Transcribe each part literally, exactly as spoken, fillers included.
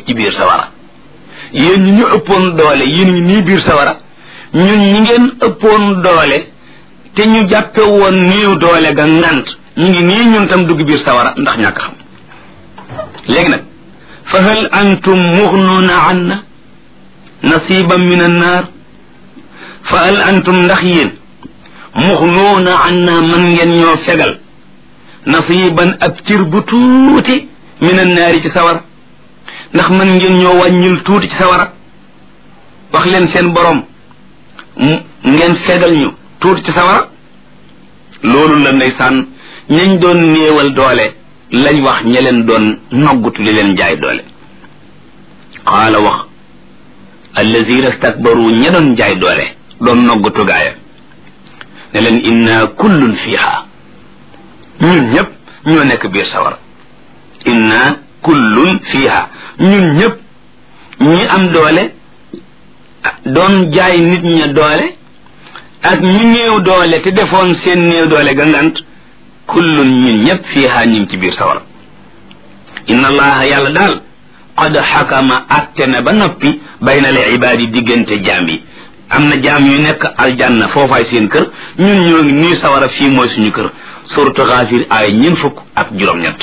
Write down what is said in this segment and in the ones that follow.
ci biir sawara yéen ñi ñu ëppoon doole yéen ñi nii biir sawara ñun ñi ngeen ëppoon doole te ñu jàppe woon néew doole ga ngant ñu ngi nii ñun tam dugg biir sawara ndax ñàkk xam léegi nag fa hal antum mughnuuna anna nasiban min annaar fa hal antum ndax yéen mughnuuna anna man ngeen ñoo fegal nasiban ab cir bu tuuti min annaari ci sawara ndax man ngeen ñoo wàññil tuuti ci sawara wax leen seen borom ngeen fegal ñu tuuti ci sawara loolu la ndeysaan ñañ doon néewal doole lañ wax ña leen doon noggutu li leen jaay doole qaala wax allazina stakbaru ña doon jaay doole doon noggutu gaaya ne leen inna kullun fiha ñun ñëpp ñoo nekk biir sawara inna kullun fiha ñun ñëpp ñi am doole doon jaay nit ña doole ak ñi néew doole te defoon seen néew doole gangant kullun ñun ñëpp fiha ñu ngi ci biir sawara inna allaha yàlla daal qad xakama atte na ba noppi bayna li ibaadi diggante jaam yi am na jaam yu nekk aljanna foofaay seen kër ñun ñoo ngi nii sawara fii mooy suñu kër suratu Gaafir ay ñeent fukk ak juróom-ñett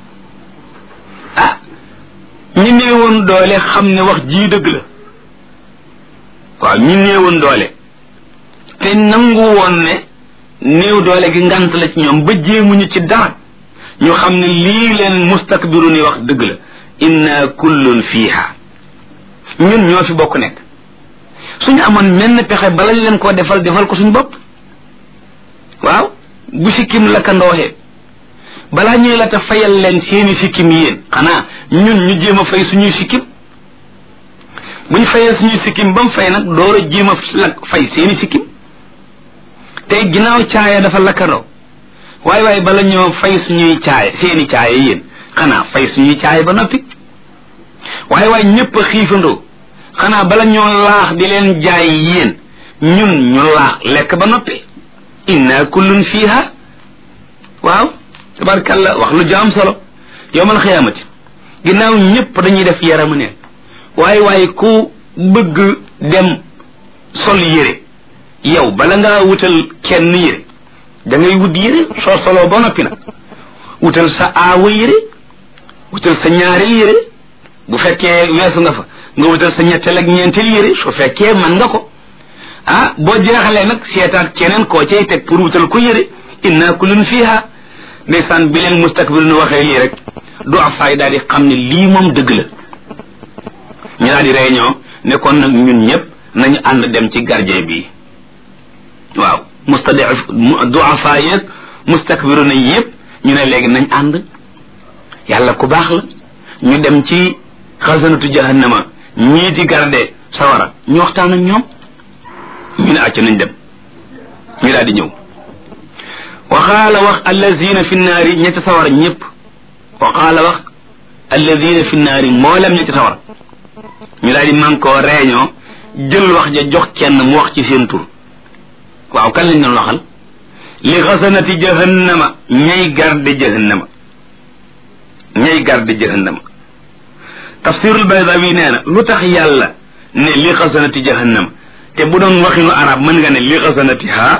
ah ñi néewoon doole xam ne wax jii dëgg la waaw ñi néewoon doole te nangu woon ne néew doole gi ngant la ci ñoom ba jéemuñu ci dara ñu xam ne lii leen mustakbiru ni wax dëgg la inna kullun fiha ñun ñoo fi bokk nekk suñu amoon menn pexe bala ñu leen koo defal defal ko suñu bopp waaw bu sikkim la ka ndooxee balaa ñuy la ta fayal leen seeni sikkim yéen xanaa ñun ñu jéem a fay suñuy sikkim buñ fayee suñuy sikkim ba mu fay nag door a jéem a lak fay seeni sikkim tey ginnaaw caaya dafa lakkandoo waaye waaye bala ñoo fay suñuy caaya seeni caaya yéen xanaa fay suñuy caaya ba noppi waaye waaye ñëpp a xiifandoo xanaa bala ñoo laax di leen jaay yéen ñun ñu laax lekk ba noppi inna kullun fiha waaw tabarkalla wax lu jaam solo yowmal xiyaamati ginnaaw ñëpp dañuy def yaramu neen waaye waaye ku bëgg dem sol yére yow bala ngaa wutal kenn yére da ngay wut yére soo soloo ba noppi nag wutal sa aawa yére wutal sa ñaareel yére bu fekkee weesu nga fa nga wutal sa ñetteel ak ñeenteel yére su fekkee man nga ko ah boo jeexalee nag seetaat keneen koo cay teg pour wutal ko yére inna kullun fiha ndeysaan bi leen mustakbir nu waxee lii rek du afaay daal di xam ne lii moom dëgg la ñu daal di réunion ne kon nag ñun ñëpp nañu ànd dem ci gardien bi waaw mustadif du afaay yeeg mustakbiru nañ yëpp ñu ne léegi nañ ànd yàlla ku baax la ñu dem ci xasanatu jahannama ñii di garde sawara ñu waxtaan ak ñoom ñu ne acca nañ dem ñu daal di ñëw waxaala wax allazina fi naari ñetti sawara ñëpp waxaala wax allazina fi naari mboolem ñetti sawara ñu daal di man koo réunion jël wax ja jox kenn mu wax ci seen tur waaw kan lañ doon waxal li xasanati jahannama ñay garde jahannama ñay garde jahannama tafsirul baydawi nee na lu tax yàlla ne li xasanati jahannama te bu doon waxinu arab mën nga ne li xasanatiha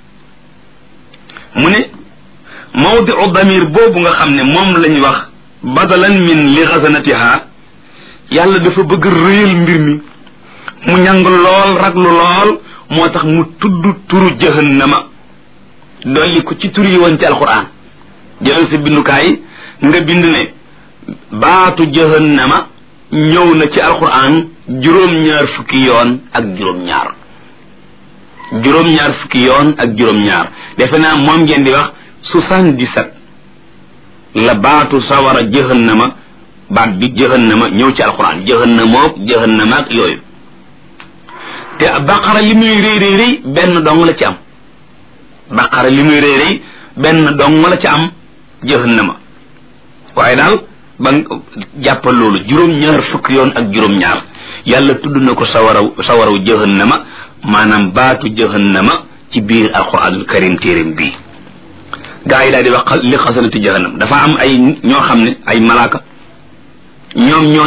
mu ne mawdiu damir boobu nga xam ne moom lañ wax badalan min li xasanatiha yàlla dafa bëgg réyal mbir mi mu ñàng lool raglu lool moo tax mu tudd turu jahannama dolli ko ci tur yi woon ci alquran jëlal sa bindukaay nga bind ne baatu jahannama ñëw na ci alquran juróom-ñaar fukki yoon ak juróom-ñaar juróom-ñaar fukki yoon ak juróom-ñaar defe naa moom ngeen di wax soixante-dix-sept la baatu sawara jahannama baat bi jahannama ñëw ci alquran jahannamook jahannama ak yooyu te baqara li muy rëy rëy rëy benn dong la ci am baqara li muy rëy rëy benn dong la ci am jahannama waaye daal ba jàppal loolu juróom-ñaar fukki yoon ak juróom-ñaar yàlla tudd na ko sawaraw sawaraw jahannama maanaam baatu jahannama ci biir alquranul karim téeréem bii gaa yi daal di wax li xasanati jahannam dafa am ay ñoo xam ne ay malaaka ñoom ñoo ne ca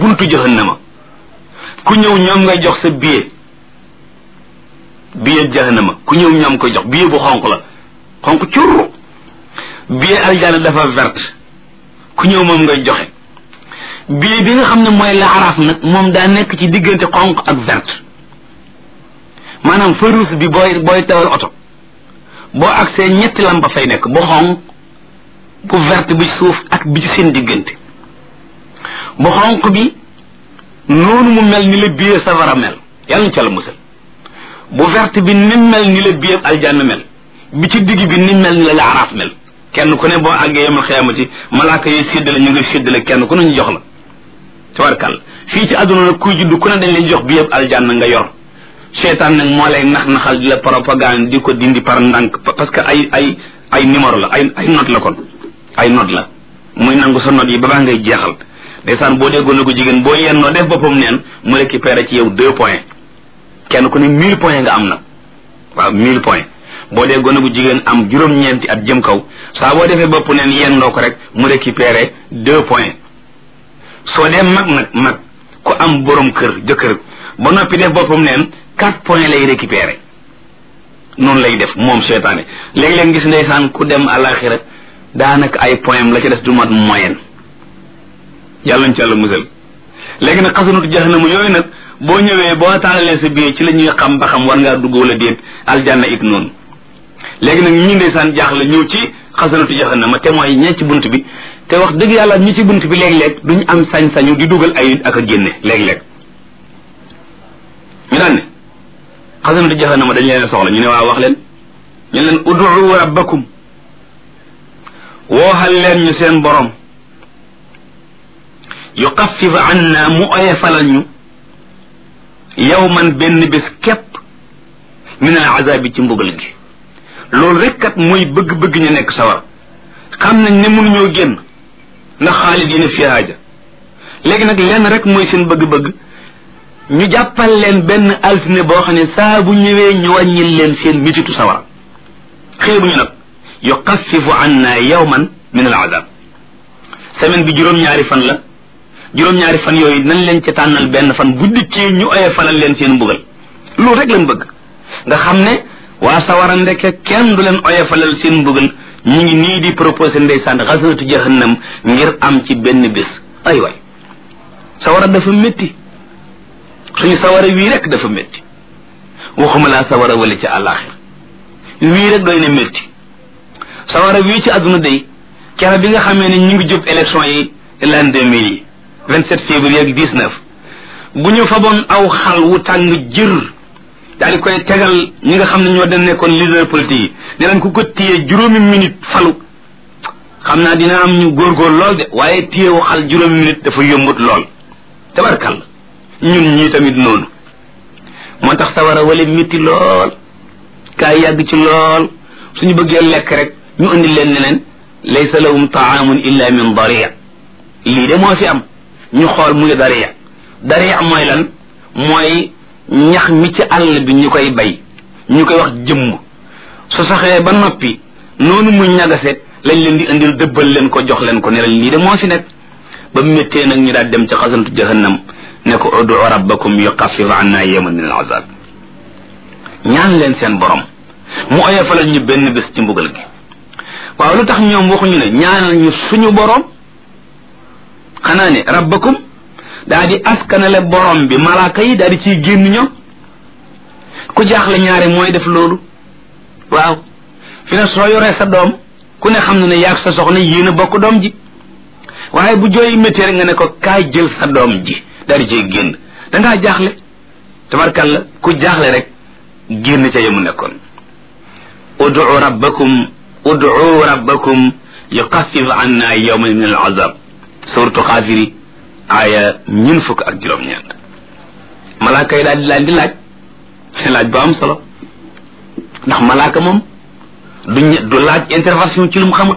buntu jahannama ku ñëw ñoom ngay jox sa billet billet jahannama ku ñëw ñoom koy jox billet bu xonq la xonq curru billet aljana dafa verte ku ñëw moom ngay joxe billet bi nga xam ne mooy laaraaf nag moom daa nekk ci diggante xonq ak verte maanaam feu rouge bi booy booy tawal oto boo agsee ñetti lampa fay nekk bu xonq bu verte bi suuf ak bi ci seen diggante bu xonq bi noonu mu mel ni la billet safara mel yàlla na ca la musal bu verte bi ni mel ni la billet aljanna mel bi ci digg bi ni mel ni la laaraaf mel kenn ku ne boo àggee yemal xiyaamati malaaka yi séddale ñu ngi séddale kenn ku ne ñu jox la tabarkal fii ci àdduna nag kuy juddu ku ne dañ lay jox billet aljanna nga yor seetaan nag moo lay nax naxal di la propagande di ko dindi par ndànk parce que ay ay ay numéro la ay ay note la kon ay note la muy nangu sa note yi ba baa ngay jeexal ndeysaan boo déggoon na ko jigéen boo yennoo def boppam neen mu récupéré ci yow deux points kenn ku ne mille points nga am nag waaw mille points boo dee gone bu jigéen am juróom-ñeenti at jëm kaw saa boo defee bopp neen yendoo ko rek mu récupéré deux points soo dee mag nag mag ku am borom kër jëkkër ba noppi def boppam neen quatre points lay récupéré noonu lay def moom seytaane léegi-léeg gis ndeysaan ku dem àlaxira daanaka ay points la ci des du mat moyenne yàlla nañ ci yàlla musal léegi nag xasanatu jahannama yooyu nag boo ñëwee boo taalalee sa biir ci la ñuy xam ba xam war ngaa dugg wala déet aljanna it noonu léegi nag ñi ndeysaan jaaxle ñëw ci xasanatu jahannama te mooy ñe ci bunt bi te wax dëgg yàlla ñi ci bunt bi léeg-léeg duñu am sañ-sañu di dugal ay nit ak a génne léeg-léeg ñu daan ne xasanatu jahannama dañ leen soxla ñu ne waa wax leen ñu leen ud'u rabbakum wooxal leen ñu seen borom yuxaffif anna mu oyefalal ñu yawman benn bés képp min al azabi ci mbugal gi loolu rek kat mooy bëgg-bëgg ñu nekk sawar xam nañ ne mënuñoo génn ndax xaalidina fiha ja léegi nag lenn rek mooy seen bëgg-bëgg ñu jàppal leen benn altine boo xam ne saa bu ñëwee ñu wàññil leen seen mititu sawara xeebuñu nag yuxaffifu anna yawman min al azab semaine bi juróom-ñaari fan la juróom-ñaari fan yooyu nañ leen ci tànnal benn fan bu dikkee ñu oye falal leen seen mbugal loolu rek lañ bëgg nga xam ne waa sawara ndeke kenn du leen oye falal seen mbugal ñu ngi nii di proposé ndeysaan xasanatu jahannam ngir am ci benn bés ay waay sawara dafa métti suñu sawara wii rek dafa métti waxuma laa sawara wala ci àllaaxir wii rek doy na métti sawara wii ci àdduna day kera bi nga xamee ne ñu ngi jub élection yi l'an deux mille yi vingt-sept février ak dix-neuf bu ñu faboon aw xal wu tàng jër daal di koy tegal ñi nga xam ne ñoo dem nekkoon leader politique yi ne leen ku ko téye juróomi minute falu xam naa dina am ñu góorgóor lool de waaye téye wu xal juróomi minute dafa yombut lool tabarkal ñun ñii tamit noonu moo tax sawara wala métti lool kaay yàgg ci lool suñu bëggee lekk rek ñu indi leen ne leen laysa lahum taamun illa min daria lii de moo fi am ñu xool muy daria daria mooy lan mooy ñax mi ci àll bi ñu koy bay ñu koy wax jëmm su saxee ba noppi noonu muy ñagase lañ leen di indil dëbbal leen ko jox leen ko ne leen lii de moo fi nekk ba méttee nag ñu daal dem ci xasantu jahannam ne ko udu rabbakum yuxaffif anna yawman min al azab ñaan leen seen borom mu oyofalal ñu benn bés ci mbugal gi waaw lu tax ñoom waxuñu ne ñaanal ñu suñu borom xanaa ne rabbakum daa di askanale borom bi malaaka yi daa di ciy génn ñoom ku jaaxle ñaare mooy def loolu waaw fi ne soo yoree sa doom ku ne xam ne ne yaag sa soxna yéen a bokk doom ji waaye bu jooy métti rek nga ne ko kaay jël sa doom ji daa di ciy génn dangaa jaaxle tabarkalla ku jaaxle rek génn ca yemu nekkoon udu rabbakum udu rabbakum yuxaffif anna yawman min al azab suratu xaafiri aaya ñun fukk ak juróom-ñeent malaaka yi daal di laaj di laaj laaj bu am solo ndax malaaka moom du du laaj intervention ci lu mu xamut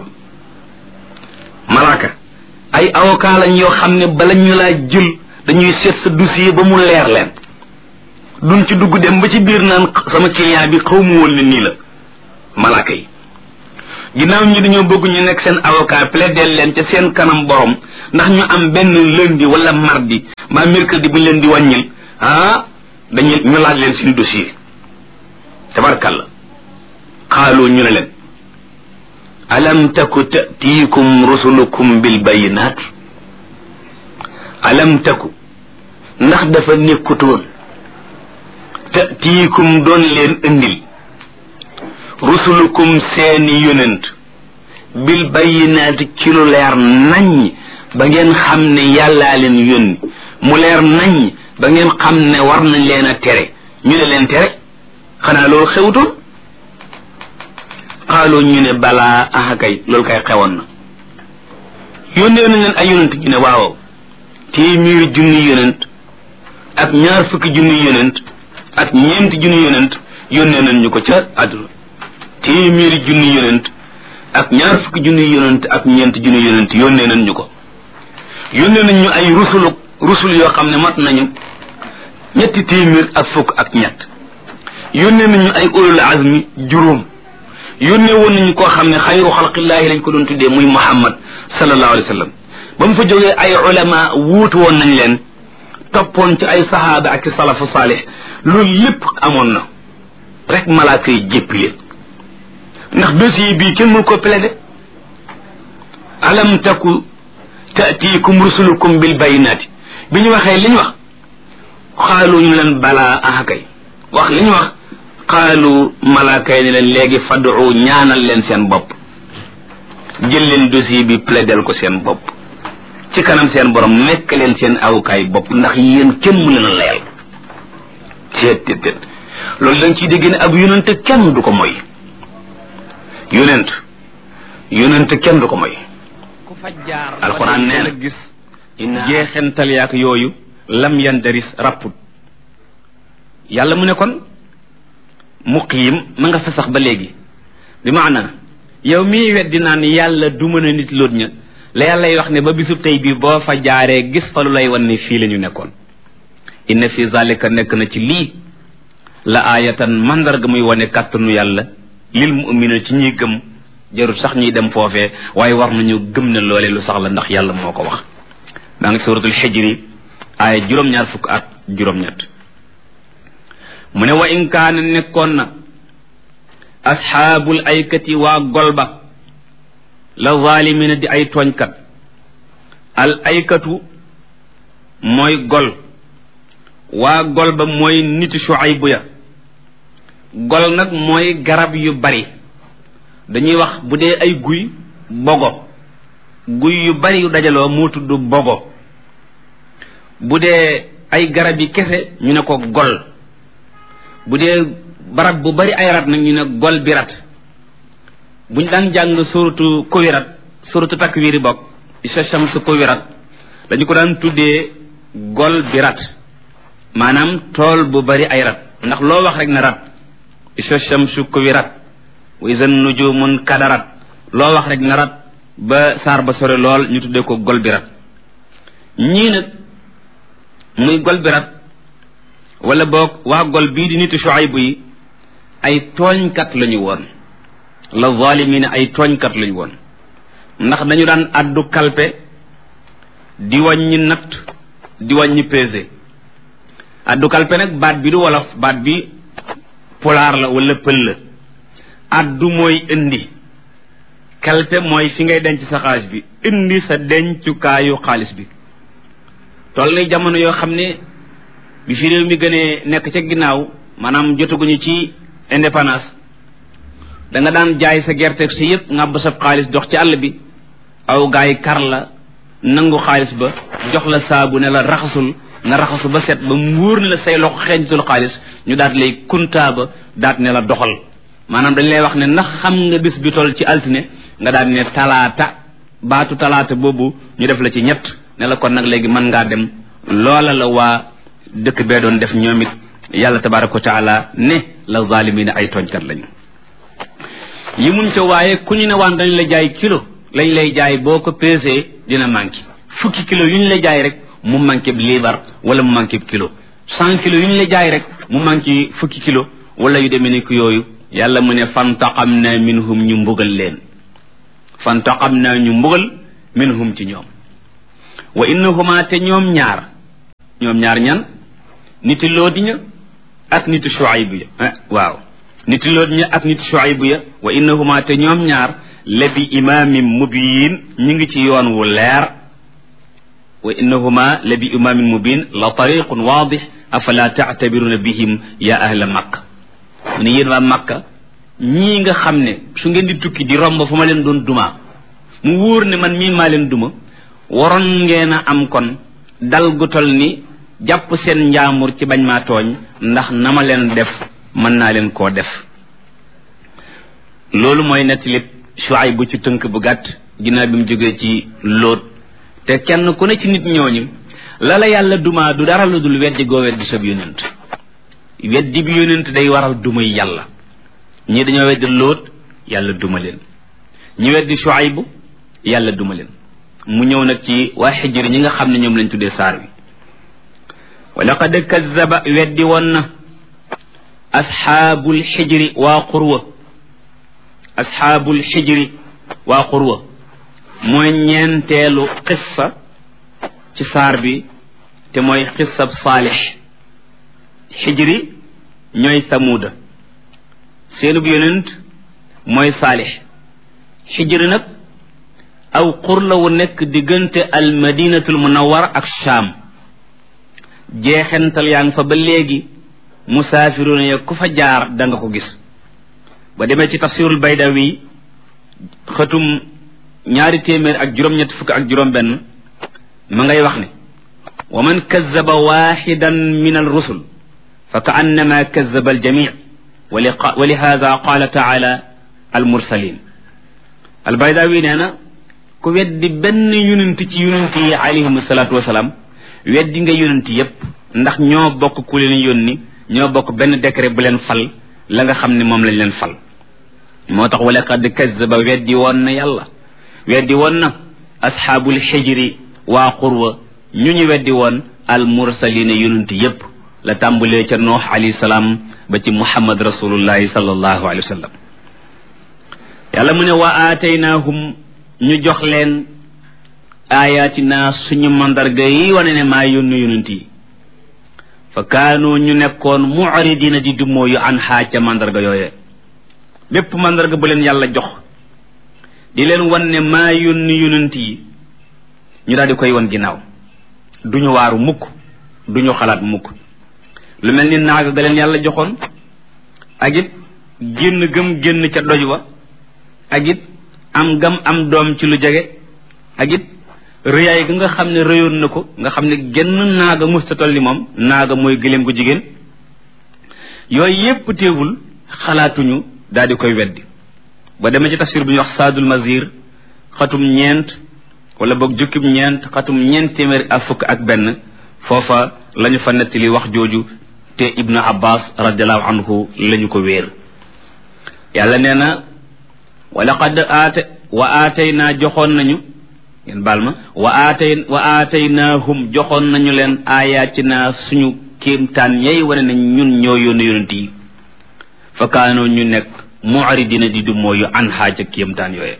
malaaka ay avocat lañ yoo xam ne bala ñu laa jël dañuy seet sa dossier ba mu leer leen duñ ci dugg dem ba ci biir naan sama client bi xaw mu woon ne nii la malaaka yi ginnaaw ñi dañoo bëgg ñu nekk seen avocat plaider leen ca seen kanam borom ndax ñu am benn lundi wala mardi mbaa mercredi bu ñu leen di wàññil ah dañu ñu laaj leen seen dossier tabarkalla xaaloo ñu ne leen alam taku tatiikum rusulukum bil bayinaat alam taku ndax dafa nekkutoon tatiikum doon leen indil rusulukum seeni yonent bil bayinaati ci lu leer naññ ba ngeen xam ne yàllaa leen yónni mu leer naññ ba ngeen xam ne war nañ leen a tere ñu ne leen tere xanaa loolu xewutoon xaaloo ñu ne balaa aha kay loolu kay xewoon na yónnee nañ leen ay yonent ñu ne waaw téeméeri junni yonent ak ñaar fukki junni yonent ak ñeenti junni yonent yónnee nañ ñu ko ca àdduna téeméeri junni yonent ak ñaar fukki junni yonent ak ñeenti junni yonent yónnee nañ ñu ko yónnee nañ ñu ay rusulu rusul yoo xam ne mat nañu ñetti téeméer ak fukk ak ñett yónnee nañ ñu ay ulul azmi juróom yónnee woon nañu koo xam ne xayru xalqillaahi lañ ko doon tuddee muy muhammad sallallahu alayhi wa sallam ba mu fa jógee ay ulama wuutu woon nañ leen toppoon ci ay sahaaba ak salafu saalih loolu lépp amoon na rek malaaka yi jéppi leen ndax dossier bii kenn mënu ko plaider alam taku taatiikum rusulukum bil bayinaati bi ñu waxee li ñu wax xaalu ñu leen balaa ahakay wax li ñu wax xaalu malaaka yi ne leen léegi fadu ñaanal leen seen bopp jël leen dossier bi plaidel ko seen bopp ci kanam seen borom nekk leen seen awukaay bopp ndax yéen kenn mu leen a layal teet teet teet loolu dañ ciy dégg ne ab yonent kenn du ko moy yonent yonent kenn du ko moy ku fa jaar alxuraan nee na gis jeexental yaak yooyu lam yandaris rapput yàlla mu ne kon muqiim ma nga fa sax ba léegi bi maana yow mii weddi naan yàlla du mën a nit loot ña la yàllay wax ne ba bisub tey bi boo fa jaaree gis fa lu lay wan ne fii la ñu nekkoon inna fi zalika nekk na ci lii la aayatan mandarga muy wane kàttanu yàlla lil mu'mina ci ñuy gëm jarul sax ñuy dem foofee waaye war nañu gëm ne loole lu sax la ndax yàlla moo ko wax daa ngi suratul xijri aaya juróom-ñaar fukk ak juróom-ñett mu ne wa in kaana nekkoon na asxaabul aykati waa golba la zaalimina di ay tooñkat al aykatu mooy gol waa golba mooy niti Shuaybu ya gol nag mooy garab yu bari dañuy wax bu dee ay guy bogo guy yu bari yu dajaloo moo tudd bogo bu dee ay garab yi kese ñu ne ko gol bu dee barab bu bari ay rat nag ñu ne gol bi rat buñ daan jàng suratu kuwirat suratu takwiri bokk isa shamsu kuwirat dañu ko daan tuddee gol bi rat maanaam tool bu bari ay rat ndax loo wax rek ne rat isa shamsu kuwirat wa iza nujumun kadarat loo wax rek ne rat ba saar ba sore lool ñu tuddee ko gol bi rat ñii nag muy gol bi rat wala boog waa gol bii di nitu Shuaybu yi ay tooñkat lañu woon la zalimina ay tooñkat lañu woon ndax dañu daan addu kalpe di wàññi natt di wàññi pesé addu kalpe nag baat bi du wolof baat bi pulaar la wala pël la addu mooy indi kalpe mooy fi ngay denc sa xaalis bi indi sa dencukaayu xaalis bi toll ni jamono yoo xam ne bi fi réew mi gënee nekk ca ginnaaw maanaam jotaguñu ci indépendance da nga daan jaay sa gerte si yëpp ngàbb sa xaalis dox ci àll bi aw gaay kar la nangu xaalis ba jox la saabu ne la raxasul nga raxasu ba set ba mu wóor ne la say loxo xeeñtul xaalis ñu daat lay kuntaa ba daat ne la doxal maanaam dañ lay wax ne ndax xam nga bis bi toll ci altine nga daat ne talaata baatu talaata boobu ñu def la ci ñett ne la kon nag léegi mën ngaa dem loola la waa dëkk bee doon def ñoom it yàlla tabaraka wa taala ne la zalimina ay tooñkat lañu yi mun ca waaye ku ñu ne waan dañ la jaay kilo lañ lay jaay boo ko pesé dina manqué fukki kilo yu ñu la jaay rek mu manqué liibar wala mu manqué kilo cent kilo yu ñu la jaay rek mu manqué fukki kilo wala yu demee ni ko yooyu yàlla mu ne fantaqamna minhum ñu mbugal leen fantaqamna ñu mbugal minhum ci ñoom wa innahuma te ñoom ñaar ñoom ñaar ñan niti loodi ña ak niti Shuayb ya waaw niti loodi ña ak niti Shuayb ya wa innahuma te ñoom ñaar la bi imaamin mubiin ñu ngi ci yoon wu leer wa innahuma la bi imaamin mubiin la tariqun waadix afala taatabiruuna bihim ya ahla makka mu ne yéen waa makka ñii nga xam ne su ngeen di tukki di romb fu ma leen doon duma mu wóor ne man mii maa leen duma waroon ngeen a am kon dal gu tol ni jàpp seen njaamur ci bañ maa tooñ ndax na ma leen def mën naa leen koo def loolu mooy nettali Shuayb bu ci tënk bu gàtt ginnaaw bi mu jógee ci Lóot te kenn ku ne ci nit ñooñu la la yàlla dumaa du dara lu dul weddi goo weddi sab yonent weddi bi yonent day waral dumay yàlla ñi dañoo weddi Lóot yàlla duma leen ñi weddi Shuayb yàlla duma leen mu ñëw nag ci waa Xijri ñi nga xam ne ñoom lañ tuddee saar wi wa laqad kazzaba weddi woon na asxaabul xijri waa qurwa asxaabul xijri waa qurwa mooy ñeenteelu qissa ci saar bi te mooy qissab saalix xijri ñooy samuuda seenub yonent mooy saalix xijri nag aw qur la wu nekk diggante al madinatul munawwara ak Shaam jeexental yaa ngi fa ba léegi musaafiruuna ya ku fa jaar da nga ko gis ba demee ci tafsirul baydawi xëtum ñaari téeméer ak juróom-ñett fukk ak juróom-benn ma ngay wax ne wa man kazzaba waaxidan min al rusul fa ka annama kazzaba al jamii wa li hada qaala taala al mursalin al baydawi nee na ku weddi benn yonent ci yonent yi alayhim salaatu wasalaam weddi nga yonent yépp ndax ñoo bokk ku leen yónni ñoo bokk benn décret bu leen fal la nga xam ne moom lañ leen fal moo tax wala qad kazzaba weddi woon na yàlla weddi woon na asxaabul xijri waa qurwa ñu ñu weddi woon al mursalina yonent yépp la tàmbalee ca noox alayhi salaam ba ci muhammad rasulullahi sallallahu alayhi wa sallam yàlla mu ne wa aataynaahum ñu jox leen ayatina suñu mandarga yi wane ne maa yónni yonent yi fa kaanu ñu nekkoon mu'ridina di dumoo yu an xaa ca mandarga yooye bépp mandarga bu leen yàlla jox di leen wan ne maa yónni yonent yi ñu daal di koy wan ginnaaw duñu waaru mukk duñu xalaat mukk lu mel ni naaga ga leen yàlla joxoon ak it génn gëm génn ca doj wa ak it am gam am doom ci lu jege ak it rëyaay ga nga xam ne rëyoon na ko nga xam ne genn naaga mustatal ni moom naaga mooy gëléem gu jigéen yooyu yépp teewul xalaatuñu daal di koy weddi ba demee ci tafsir bu ñuy wax saadul mazir xatum ñeent wala boog jukkib ñeent xatum ñeent téeméer ak fukk ak benn foofa la ñu fa nettali wax jooju te ibnu abbas radiallahu anhu la ñu ko wéer yàlla nee na wa laqad aata wa aataynaa joxoon nañu ngeen baal ma wa aatay wa aataynaahum joxoon nañu leen aayaatinaa suñu kéemtaan yay wane ne ñun ñoo yónni yonent yi fa kaanoo ñu nekk mu'ridina di du mooyu an xaaja kéemtaan yooye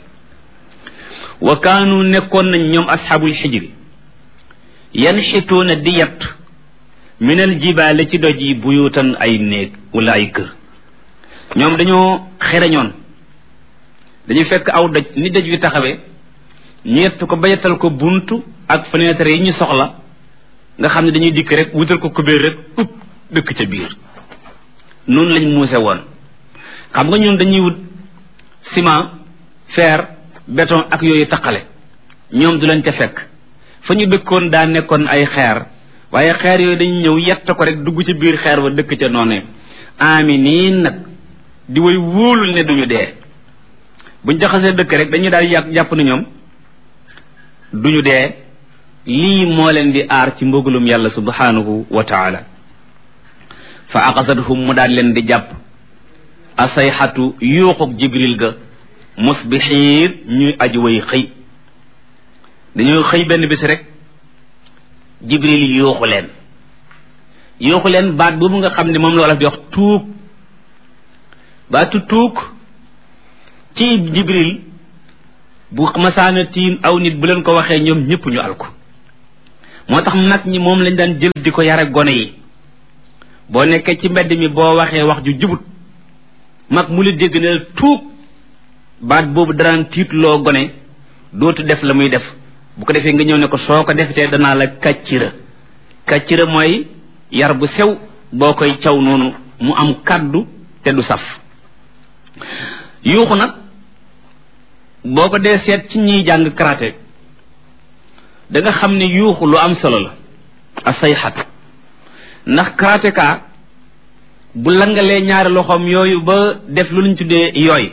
wa kaanu nekkoon nañ ñoom asxaabul xijri yanxituuna di yett minal jibaale ci doj yi buyutan ay néeg wala ay kër ñoom dañoo xereñoon dañuy fekk aw doj ni doj wi taxawee ñu yett ko ba yettal ko buntu ak fenêtre yi ñu soxla nga xam ne dañuy dikk rek wutal ko kubéer rek upp dëkk ca biir noonu lañ muuse woon xam nga ñun dañuy wut ciment fer béton ak yooyu taqale ñoom du leen ca fekk fa ñu dëkkoon daa nekkoon ay xeer waaye xeer yooyu dañuy ñëw yett ko rek dugg ci biir xeer wa dëkk ca noonu aminiin nag di way wóolul ne duñu dee buñ jaxasee dëkk rek dañuy daal yàq jàpp na ñoom duñu dee lii moo leen di aar ci mbugalum yàlla subhanahu wa taala fa aqasathum mu daal leen di jàpp asayxatu yuuxuk jibril ga musbixiin ñuy aji way xëy dañoo xëy benn bis rek jibril yuuxu leen yuuxu leen baat boobu nga xam ne moom la wolof di wax tuug baatu tuug ci jibril bu masaana tiim aw nit bu leen ko waxee ñoom ñëpp ñu alko moo tax mag ñi moom lañ daan jël di ko yare gone yi boo nekkee ci mbedd mi boo waxee wax ju jubut mag mu la dégg ne tuug baat boobu daraan tiitloo gone dootu def la muy def bu ko defee nga ñëw ne ko soo ko defetee danaa la kàccira kàccira mooy yar bu sew boo koy caw noonu mu am kaddu te du saf yuuxu nag boo ko dee seet ci ñiy jàng karaté da nga xam ne yuuxu lu am solo la asayxatu ndax karatéka bu langalee ñaari loxoom yooyu ba def lu ñu tuddee yooy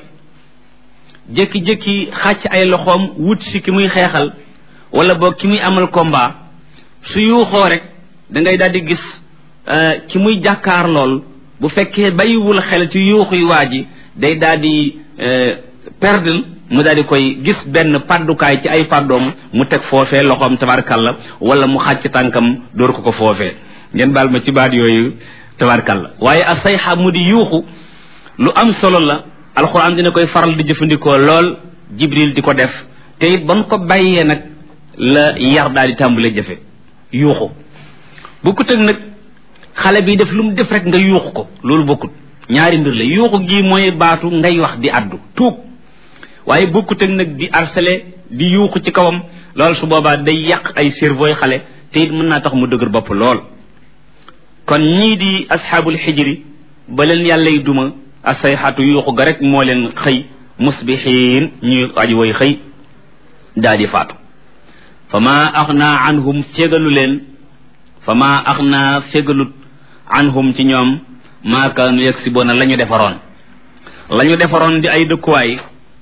jékki-jékki xàcc ay loxoom wut si ki muy xeexal wala boog ki muy amal combat su yuuxoo rek da ngay daal di gis ki muy jàkkaar lool bu fekkee bàyyiwul xel ci yuuxuy waa ji day daal di perdre mu daal di koy gis benn paddukaay ci ay paddoom mu teg foofee loxoom tabarkalla wala mu xàcc tànkam dóor ko ko foofee ngeen baal ma ci baat yooyu tabarkalla waaye a sayxa mu di yuuxu lu am solo la alxuraan dina koy faral di jëfandikoo lool jibril di ko def te it ba mu ko bàyyee nag la yar daal di tàmbale jëfe yuuxu bokkut ak nag xale bi def lu mu def rek nga yuuxu ko loolu bokkut ñaari mbir la yuuxu gi mooy baatu ngay wax di addu tuug waaye bokkut ak nag di harcelé di yuuxu ci kawam loolu su boobaa day yàq ay cerveau xale te it mën naa tax mu dëgër bopp lool kon ñii di asxaabul xijri ba leen yàllay duma asayxatu yuuxu ga rek moo leen xëy musbixiin ñuy aji woy xëy daa di faatu fa ma axna anhum fégalu leen fa ma axna fégalut anhum ci ñoom maa kaanu yaksiboona la ñu defaroon la ñu defaroon di ay dëkkuwaay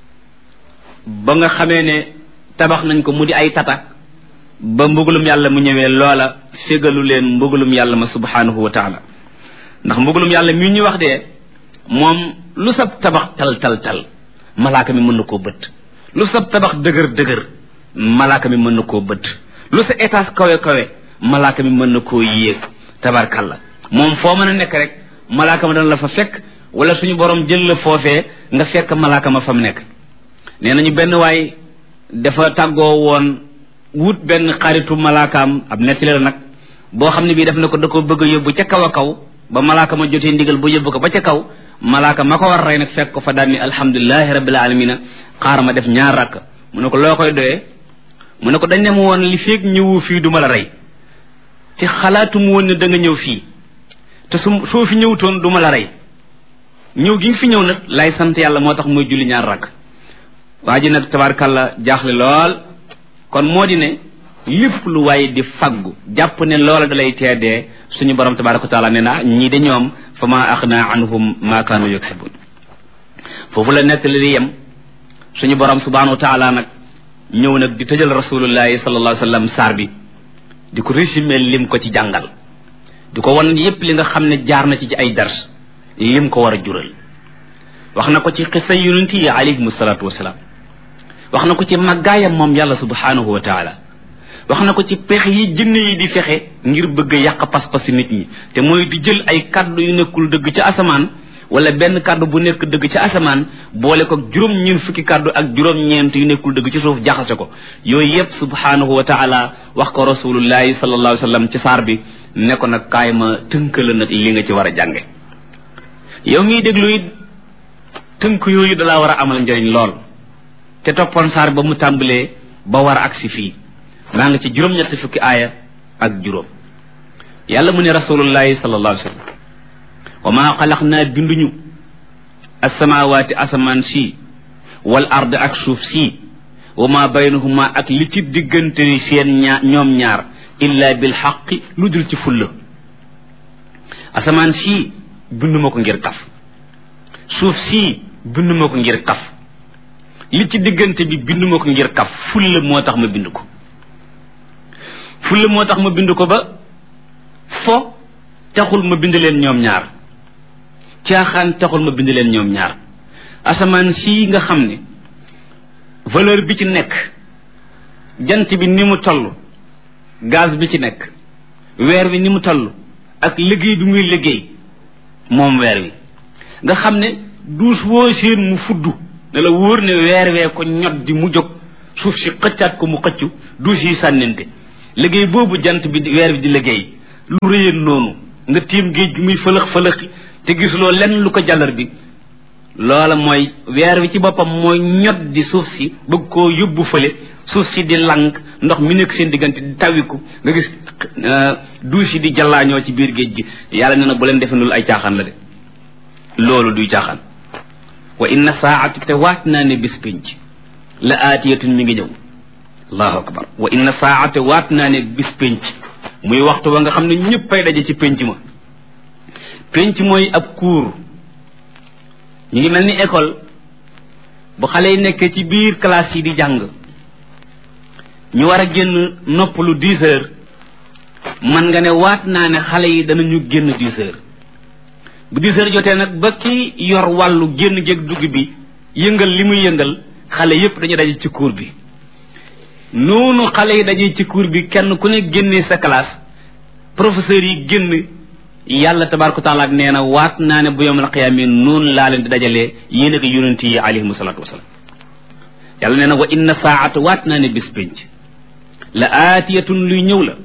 ba nga xamee ne tabax nañ ko mu di ay tata ba mbugalum yàlla mu ñëwee loola fégalu leen mbugalum yàlla ma subhanahu wa taala ndax mbugalum yàlla mi ñu wax de moom lu sab tabax tal tal tal malaaka mi mën na koo bëtt lu sab tabax dëgër dëgër malaaka mi mën na koo bëtt lu sa étage kawe kawe malaaka mi mën na koo yéeg tabarkalla moom foo mën a nekk rek malaaka ma dana la fa fekk wala suñu borom jël la foofee nga fekk malaaka ma fa mu nekk nee nañu benn waay dafa tàggoo woon wut benn xaritu malaakaam ab nettali la nag boo xam ne bii def na ko da ko bëgg a yóbbu ca kaw a kaw ba malaaka ma jotee ndigal ba yóbbu ko ba ca kaw malaaka ma ko war rey nag fekk ko fa daal ni alhamdulilahi rabbil alamina xaar ma def ñaar rakk mu ne ko loo koy doyee mu ne ko dañ ne ma woon li feeg ñëwu fii du ma la rey te xalaatu mu woon ne da nga ñëw fii te su soo fi ñëwutoon du ma la rey ñëw gi nga fi ñëw nag lay sant yàlla moo tax muy julli ñaar rakk waa ji nag tabarkalla jaaxle lool kon moo di ne lépp lu waaye di faggu jàpp ne loola da lay teedee suñu borom tabaraka wa taala nee na ñii de ñoom fa ma axna anhum ma kaanu yaksibun foofu la nekk li yem suñu borom subhanahu wa taala nag ñëw nag di tëjal rasulullahi sallallahu alayhi wa sallam saar bi di ko résumé lim ko ci jàngal di ko wan yépp li nga xam ne jaar na ci ci ay dars lim ko war a jural wax na ko ci xisa yonent yi alayhim salaatu wasalaam wax na ko ci màggaayam moom yàlla subhanahu wa taala wax na ko ci pexe yi jinne yi di fexe ngir bëgg a yàq pas-pasi nit ñi te mooy di jël ay kaddu yu nekkul dëgg ci asamaan wala benn kaddu bu nekk dëgg ci asamaan boole ko juróom ñeen fukki kaddu ak juróom ñeent yu nekkul dëgg ci suuf jaxase ko yooyu yépp subhanahu wa taala wax ko rasulullahi sallallahu alayhi wa sallam ci saar bi ne ko nag kaay ma tënkala nag li nga ci war a jànge yow miy déglu it tënk yooyu dalaa war a amal njëriñ lool te toppoon saar ba mu tàmbalee ba war a agsi fii maa ngi ci juróom-ñetti fukki aaya ak juróom yàlla mu ne rasulullahi sallallahu alayhi wa sallam wa maa xalaq naa binduñu asamawaati asamaan si wal ard ak suuf si wa maa baynahuma ak li ci diggante seen ñaar ñoom ñaar illa bil xaqi lu dul ci fulla asamaan si binduma ko ngir kaf suuf si binduma ko ngir kaf li ci diggante bi binduma ko ngir kaf fulla moo tax ma bind ko fulla moo tax ma bind ko ba fo taxul ma bind leen ñoom ñaar caaxaan taxul ma bind leen ñoom ñaar asamaan sii nga xam ne valeur bi ci nekk jant bi ni mu toll gaz bi ci nekk weer wi ni mu toll ak liggéey bi muy liggéey moom weer wi nga xam ne duus woo seen mu fudd ne la wóor ne weer wee ko ñot di mu jóg suuf si xëccaat ko mu xëccu douche yi sànnente liggéey boobu jant bi weer bi di liggéey lu rëyeen noonu nga tiim géej gi muy fëlëx fëlëxi te gisuloo lenn lu ko jàllar bi loola mooy weer wi ci boppam mooy ñot di suuf si bëgg koo yóbbu fële suuf si di lank ndox mi nekk seen diggante di tawiku nga gis douche yi di jallaañoo ci biir géej gi yàlla nee na bu leen defe loolu ay caaxaan la de loolu duy caaxaan wa inna saa'ata te waat naa ne bis pénc la aatiyatun mi ngi ñëw allahu akbar wa inna saa'ata waat naa ne bis pénc muy waxtu wa nga xam ne ñëppay daje ci pénc ma pénc mooy ab cours ñu ngi mel ni école bu xale yi nekkee ci biir classe yi di jàng ñu war a génn noppalu dix heures man nga ne waat naa ne xale yi danañu génn dix heures bu dix heures jotee nag ba ki yor wàllu génn géeg dugg bi yëngal li muy yëngal xale yépp dañu daje ci cours bi noonu xale yi daje ci cours bi kenn ku ne génnee sa classe professeurs yi génn yàlla tabaaraka taala nee na waat naa ne bu yawmal qiyaama noonu laa leen di dajalee yéen ak yonent yi alayhimu salaatu wasalaam yàlla nee na wa inna saa'ata waat naa ne bis pénc la aatiyatun luy ñëw la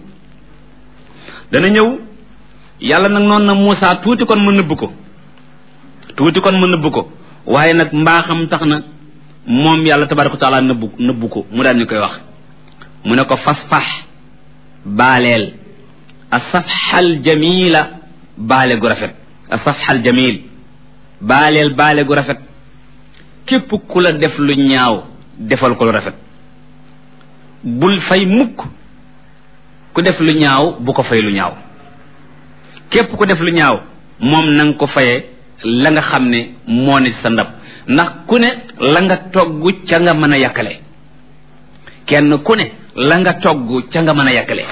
dana ñëw yàlla nag noonu na Muusaa tuuti kon ma nëbb ko tuuti kon ma nëbb ko waaye nag mbaaxam tax na moom yàlla tabaaraka taala nëbbu nëbbu ko mu daan ñu koy wax mu ne ko fasfax baaleel asafxal jamila baale gu rafet asafxal jamil baaleel baale gu rafet képp ku la def lu ñaaw defal ko lu rafet bul fay mukk ku def lu ñaaw bu ko fay lu ñaaw képp ku def lu ñaaw moom na nga ko fayee la nga xam ne moo ne sa ndab ndax ku ne la nga togg ca nga mën a yàkkale kenn ku ne la nga togg ca nga mën a yàkkale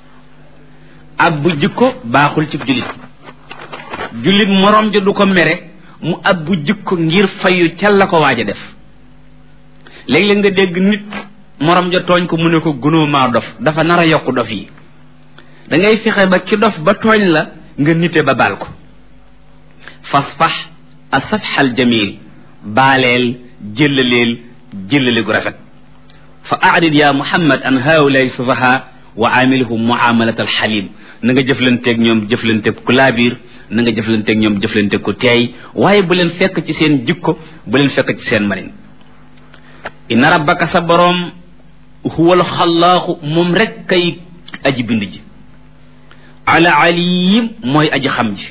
ab bu jikko baaxul ci jullit jullit moroom ja du ko mere mu ab bu jikko ngir fayu ca la ko waaj a def léeg-léeg nga dégg nit moroom ja tooñ ko mu ne ko gunóo maa dof dafa nar a yokk dof yi da ngay fexe ba ki dof ba tooñ la nga nite ba baal ko fasfax asafxal jamil baaleel jëllaleel jëllale gu rafet fa a'rid ya muhammad an haulay sufaha wa amilhum muamalat alxalim na nga jëflanteeg ñoom jëflanteeg ku laabiir na nga jëflanteeg ñoom jëflanteeg ku teey waaye bu leen fekk ci seen jikko bu leen fekk ci seen manin inna rabbaka sa boroom huwa alxallaaxu moom rek kay aji bind ji ala aliyim mooy aji xam ji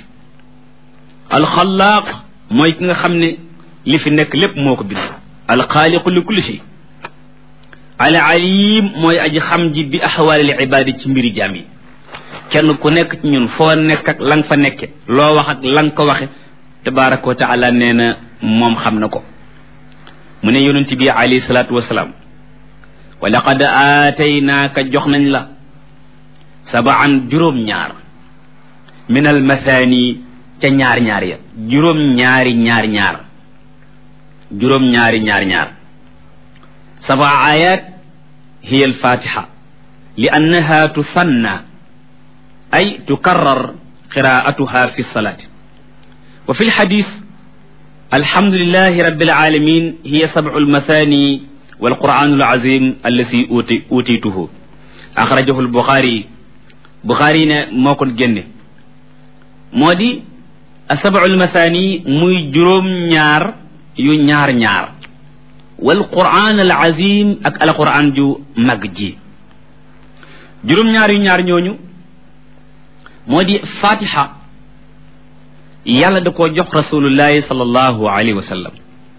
alxallaaq mooy ki nga xam ne li fi nekk lépp moo ko bind alxaaliqu li kulli shay ala alim mooy aji xam ji bi axwaalil ibaadi ci mbiri jaam yi kenn ku nekk ci ñun foo nekk ak la nga fa nekke loo wax ak la nga ko waxe tabaraka wa taala nee na moom xam na ko mu ne yonent bi alayhi salaatu wasalaam wa laqad aataynaaka jox nañ la sabaan juróom-ñaar min al mathani ca ñaar ñaar ya juróom-ñaari ñaar ñaar juróom-ñaari ñaar ñaar سبع آيات هي الفاتحة لأنها تثنى أي تكرر قراءتها في الصلاة وفي الحديث الحمد لله رب العالمين هي سبع المثاني والقرآن العظيم الذي أوتي أوتيته أخرجه البخاري بخاري موكن جنة مودي السبع المثاني موي جروم ñaar yu ñaar ñaar wal qur'an al azim ak al qur'an ju mag ji juróom ñaar yu ñaar ñooñu moo di fatiha yàlla da koo jox rasulullahi sallallahu alayhi wa sallam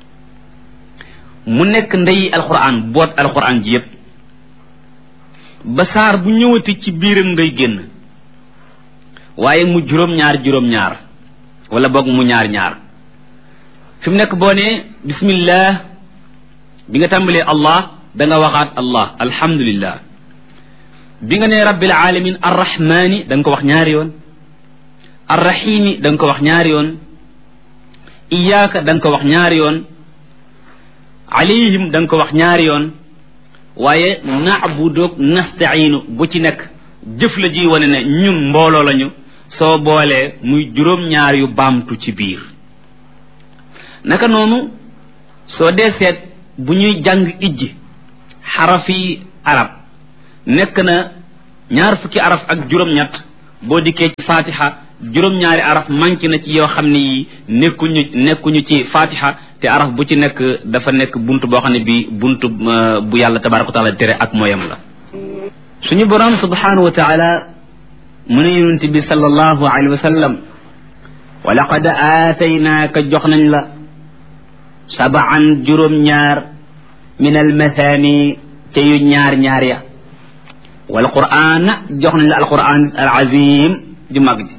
mu nekk ndey al qur'an boot al qur'an ji yépp ba saar bu ñëwati ci biiram ngay génn waaye mu juróom ñaar juróom ñaar wala boog mu ñaar ñaar fi mu nekk boo ne bismillah bi nga tàmbalee allah da nga waxaat allah alhamdulillah bi nga ne rabbil alamin arrahmani da nga ko wax ñaari yoon arrahimi da nga ko wax ñaari yoon iyyaka da nga ko wax ñaari yoon alayhim da nga ko wax ñaari yoon waaye na'budu nasta'inu bu ci nekk jëf la ji wane ne ñun mbooloo lañu soo boolee muy juróom ñaar yu baamtu ci biir naka noonu soo dee seet bu ñuy jàng ijji xarafi arab nekk na ñaar fukki araf ak juróom-ñett boo dikkee ci fatiha juróom-ñaari araf manqué na ci yoo xam ne yi nekkuñu nekkuñu ci fatiha te araf bu ci nekk dafa nekk buntu boo xam ne bi buntu bu yàlla tabaraka wa taala tere ak mooyam la suñu borom subhanahu wa taala mu ne yonent bi sallallahu alayhi wa sallam wa laqad aataynaaka jox nañ la sabaan juróom-ñaar min almathani te yu ñaar ñaar ya wal qur'ana jox nañ la alquran al azim ju mag ji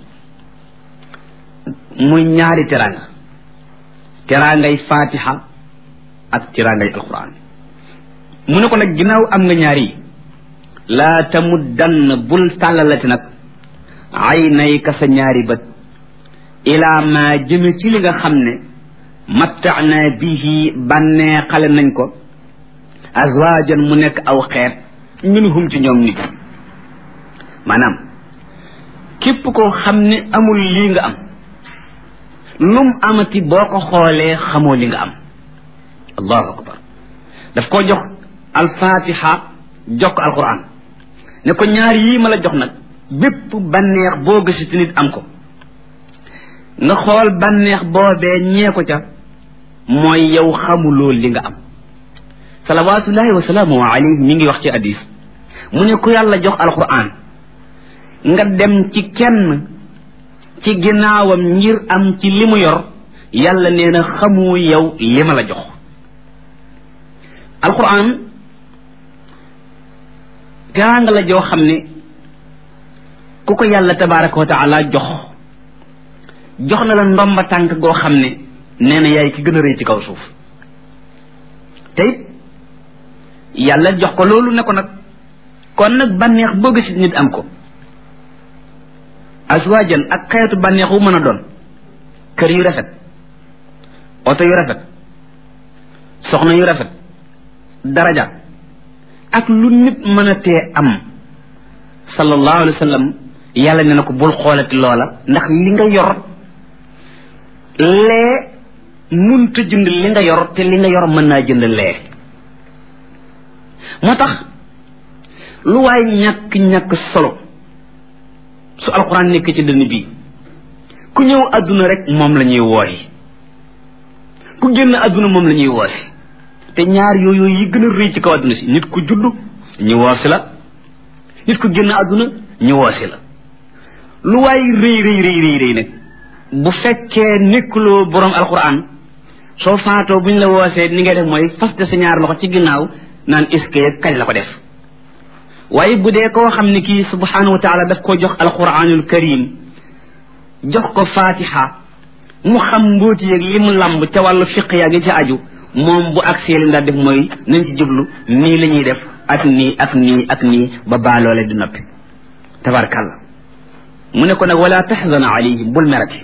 muy ñaari teranga terangay fatiha ak terangay alquran mu ne ko nag ginnaaw am nga ñaari laa tamuddann bul tàllalati nag aynayka sa ñaari bët ilaa ma jëme ci li nga xam ne matta'na bihi bannee xale nañ ko azwaajan mu nekk aw xeet minhum ci ñoom nit maanaam képp koo xam ne amul lii nga am lum amati boo ko xoolee xamoo li nga am allahu akbar daf koo jox alfatiha jox ko alquran ne ko ñaar yii ma la jox nag bépp banneex boo gisati nit am ko nga xool banneex boobee ñee ko ca mooy yow xamuloo li nga am salawatullahi wa salaamu alayhi mi ngi wax ci hadis mu ne ku yàlla jox alquran nga dem ci kenn ci ginnaawam ngir am ci li mu yor yàlla nee na xamu yow li ma la jox alquran teraanga la joo xam ne ku ko yàlla tabaraka wa taala jox jox na la ndomba tànk goo xam ne nee na yaay ki gën a rëy ci kaw suuf te it yàlla jox ko loolu ne ko nag kon nag bànneex boo gis nit am ko aswaajan ak xeetu bànneex wu mën a doon kër yu rafet oto yu rafet soxna yu rafet daraja ak lu nit mën a tee am sallallahu alayhi wa sallam yàlla ne na ko bul xoolati loola ndax li nga yor lee munta jënd li nga yor te li nga yor mën naa jënd lee moo tax lu waay ñàkk-ñàkk solo su alquran nekk ci dënn bii ku ñëw adduna rek moom la ñuy wooyi ku génn adduna moom la ñuy woosi te ñaar yooyu yi gën a rëy ci kaw adduna si nit ku judd ñu woosi la nit ku génn adduna ñu woosi la lu waay rëy rëy rëy rëy rëy nag bu fekkee nekkuloo borom alquran soo faatoo buñ la woosee ni ngay def mooy faste sa ñaar loxo ci ginnaaw naan est-ce kañ la ko def waaye bu dee koo xam ne kii subhanahu wa taala daf ko jox alquranul karim jox ko fatiha mu xam mbóoti yeeg li mu lamb ca wàllu fiq yaa ngi ci aju moom bu agsee li ndax def mooy nañ ci jublu nii la ñuy def ak nii ak nii ak nii ba baaloole di noppi tabarkàlla mu ne ko nag wala taxzan alayhim bul merati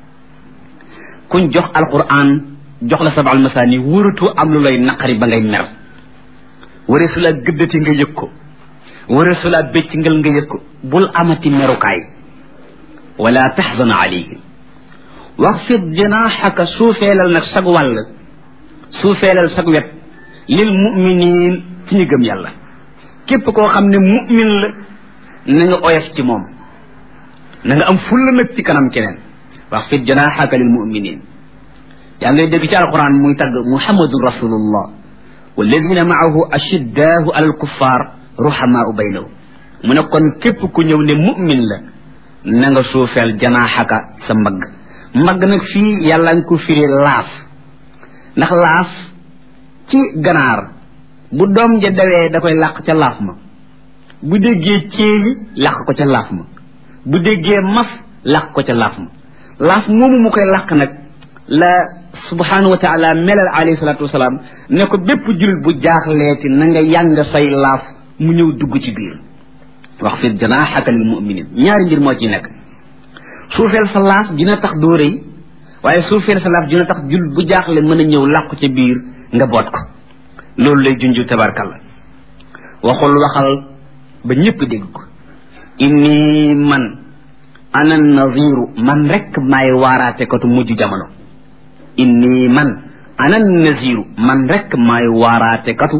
kuñ jox alquran jox la sabal masaani wëratu am lu lay naqari ba ngay mer wara su la gëddati nga yëg ko wara su la bécc ngal nga yëg ko bul amati merukaay wala taxzan alayhim waxfid janaxaka suufeelal nag sag wàll suufeelal sag wet lil muminin ci ñu gëm yàlla képp koo xam ne mumin la na nga oyof ci moom na nga am fulla nag ci kanam keneen waxfid janaxaka lil muminin yaa ngay dégg ci alquran muy tagg muhammadun rasulullah walladina maahu ashiddahu ala alkuffar ruhamaau baynahum mu ne kon képp ku ñëw ne mumin la na nga suufeel janaxaka sa mbagg mbagg nag fii yàlla nga ko firi laaf ndax laaf ci ganaar bu doom ja dawee da koy làq ca laaf ma bu déggee céeli làq ko ca laaf ma bu déggee maf làq ko ca laaf ma laaf moomu mu koy làq nag la subhanahu wa taala melal alayhi salatu wasalaam ne ko bépp jullit bu jaaxleeti na nga yàng say laaf mu ñëw dugg ci biir wax fi janaxaka lil muminin ñaari mbir moo ci nekk suufeel sa laaf dina tax doo rëy waaye suufeel sa laaf dina tax jul bu jaaxle mën a ñëw làqu ca biir nga boot ko loolu lay junju tabarkalla waxul waxal ba ñëpp dégg ko inni man ana naziru man rek maay waaraate katu mujj jamono inni man ana naziru man rek maay waaraate katu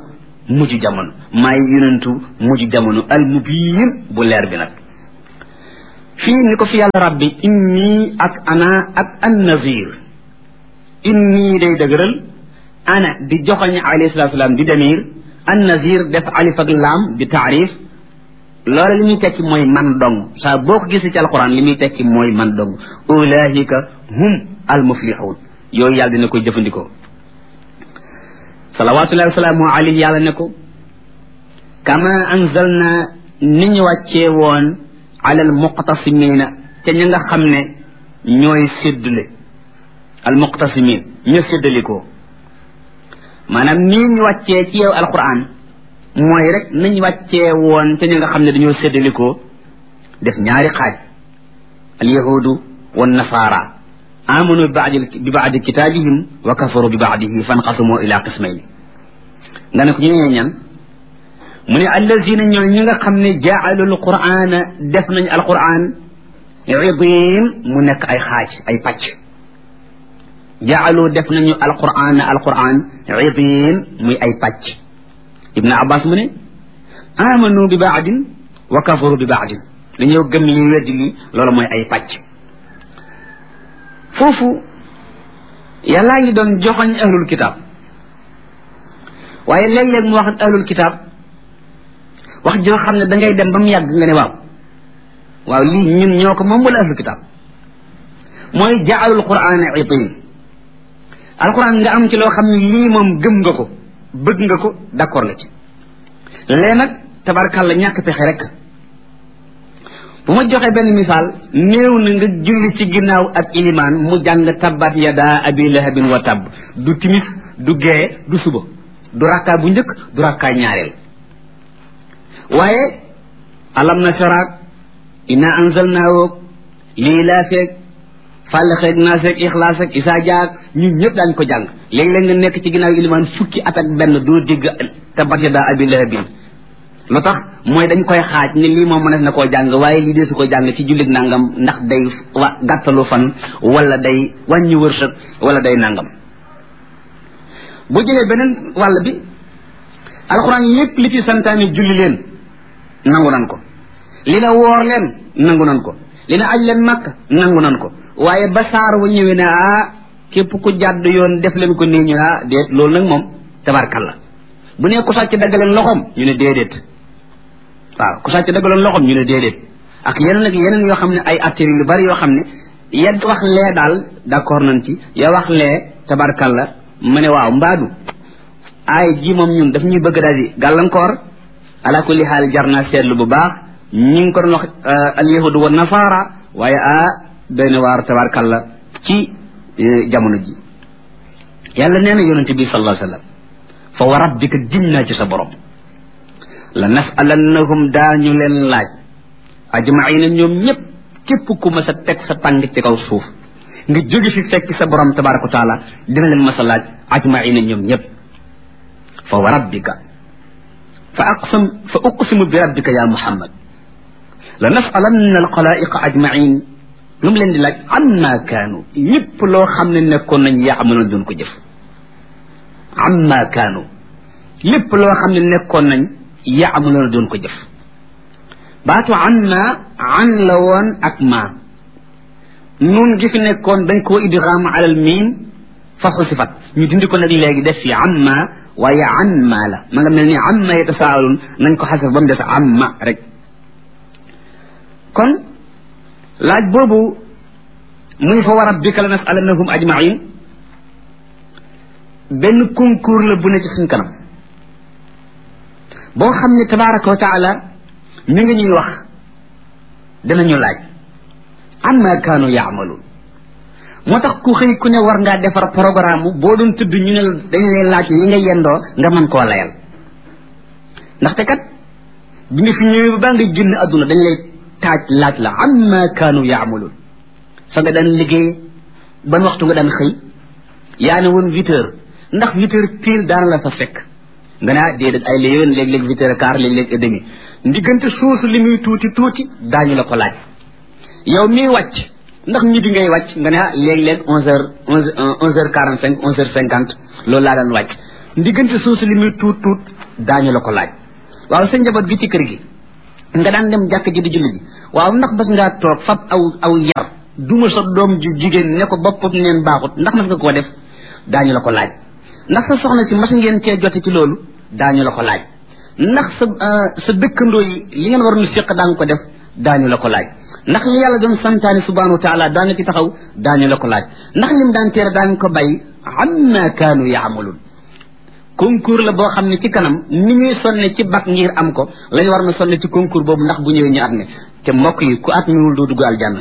mujj jamono maay yonentu mujj jamono al mubiin bu leer bi nag fii ni ko fi yàlla rabbi inni ak ana ak an nazir inni day dëgëral ana di joxoñ alayhi salatu salaam di demir an nazir def alif ak laam di taarif loolu li muy tekki mooy man dong saa boo ko gisee ci alquran li muy tekki mooy man dong ulaahika hum al muflixuun yooyu yàlla dina koy jëfandikoo salawatullahi wasalaamu alayhi yàlla ne ko kama anzalna ni ñu wàccee woon ala al muqtasimina ca ña nga xam ne ñooy séddale al muqtasimin ñu séddalikoo maanaam nii ñu wàccee ci yow alquran mooy rek nañ wàccee woon ca ña nga xam ne dañoo séddalikoo def ñaari xaaj al yahudu wa nasaara amanu bi baadi bi baadi kitaabihim wa kafaru bi baadihi fanqasimu ila qismayni nga ne ko ñu ñee ñan mu ne allazina ñoo ñi nga xam ne jaalu alqur'ana def nañ alqur'an idim mu nekk ay xaaj ay pàcc jaalu def nañu alqur'an alqur'an idim muy ay pàcc ibn abbas mu ne amanu bi baadin wa kafaru bi baadin dañoo gëm ñu weddi li loolu mooy ay pàcc foofu yàllaa ngi doon joxoñ ahlul kitab waaye léeg-léeg mu wax ahlul kitab wax joo xam ne da ngay dem ba mu yàgg nga ne waaw waaw lii ñun ñoo ko moom wala ahlul kitab mooy jaalul quran itin alquran nga am ci loo xam ne lii moom gëm nga ko bëgg nga ko d'accord nga ci léegi nag tabarkàlla ñàkk pexe rek bu ma joxee benn misaal néew na nga julli ci ginnaaw ak ilimaan mu jàng tabbat yada abi lahabin wa tabb du timis du gee du suba du rakkaa bu njëkk du rakkaa ñaareel waaye alam na sharaak inna anzalnaahu lii laa feeg fàllaxeeg naaseeg ixlaaseeg isaa jaag ñun ñëpp daañ ko jàng léeg-léeg nga nekk ci ginnaaw ilimaan fukki at ak benn doo dégg tabbat yada abi lahabin lu tax mooy dañ koy xaaj ni lii moom mënees na koo jàng waaye lii dee su ko jàng ci jullit nangam ndax day wa gàttalu fan wala day wàññi wërsëg wala day nangam bu jëlee beneen wàll bi alxuraan lépp li ci santaane julli leen nangu nan ko li na woor leen nangu nan ko li na aj leen màkk nangu nan ko waaye ba saar wa ñëwee ne ah képp ku jàdd yoon def leen ko nii ñu ah déet loolu nag moom tabarkalla bu nee ku sàcc dagg leen loxoom ñu ne déedéet waaw ku sàcc dagg leen loxoom ñu ne déedéet ak yeneen ak yeneen yoo xam ne ay attiri yu bari yoo xam ne yedd wax lee daal d'accord nañ ci ya wax lee tabarkalla ma ne waaw mbaadu ay ji moom ñun daf ñuy bëgg daal di gàllankoor ala kulli xaal jar naa seetlu bu baax ñi ngi ko doon wax al yahudu wa nasaara waaye ah doy na waar tabarkalla ci jamono ji yàlla nee na yonente bi sallallahu alayhi wa sallam fa wa rabbika giñ naa ci sa borom la nasalannahum daañu leen laaj ajmaina ñoom ñëpp képp ku ma sa teg sa tàng ci kaw suuf nga jóge fi fekk sa borom tabaraka wa taala dina leen ma sa laaj ajmaina ñoom ñëpp fa wa rabbika fa aqsam fa uqsimu bi rabbika ya muhammad la nasalanna alxalaiqa ajmain lu mu leen di laaj amma kaanu lépp loo xam ne nekkoon nañ yaamaloon doon ko jëf amma kaanu lépp loo xam ne nekkoon nañ yaamaloon doon ko jëf baatu amma an la woon ak ma nun gi fi nekkoon dañ koo idgham alal miim fa xusifat ñu dindi ko nag léegi def fi amma waaye an ma la ma nga mel ni amma yatasaalun nañ ko xasaf ba mu des amma rek kon laaj boobu muy fa wa rabbika la nasalannahum ajmain benn concours la bu ne ci suñ kanam boo xam ne tabaraka wa taala mi ngi ñuy wax danañu laaj amma kaanu yaamaluun moo tax ku xëy ku ne war ngaa defar programme boo doon tudd ñu ne dañu lay laaj yi nga yendoo nga mën koo layal ndaxte kat bi nga fi ñëwee ba baa nga génn adduna dañ lay taaj laaj la amma kaanu yaamaluun fa nga daan liggéey ban waxtu nga daan xëy yaa ne woon huit heures ndax huit heures pile daan la fa fekk nga ne ah déedéet ay léeg-léeg léeg-léeg huit heures quart léeg-léeg et demi ndiggante suusu li muy tuuti tuuti daañu la ko laaj yow miy wàcc ndax midi ngay wàcc nga ne ah léeg-léeg onze heures onze onze heures quarante cinq onze heures cinquante loolu laa daan wàcc ndiggante suusu li muy tuut tuut daañu la ko laaj waaw sa njaboot gi ci kër gi nga daan dem jàkk ji di julli ji waaw ndax bas ngaa toog fab aw aw yar duma sa doom ju jigéen ne ko boppam neen baaxut ndax mas nga koo def daañu la ko laaj ndax sa soxna si mas ngeen cee jote ci loolu daañu la ko laaj ndax sa sa dëkkandoo yi li ngeen waroon séq daa nga ko def daañu la ko laaj ndax li yàlla doon santaane subhanahu wa taala daa nga ci taxaw daañu la ko laaj ndax lim daan teere daa nga ko bàyyi amma kaanu yaamaluun concours la boo xam ne ci kanam ni ñuy sonne ci bac ngir am ko lañu war na sonne ci concours boobu ndax bu ñëwee ñu at mi te mbokk yi ku at miwul doo dugg aljanna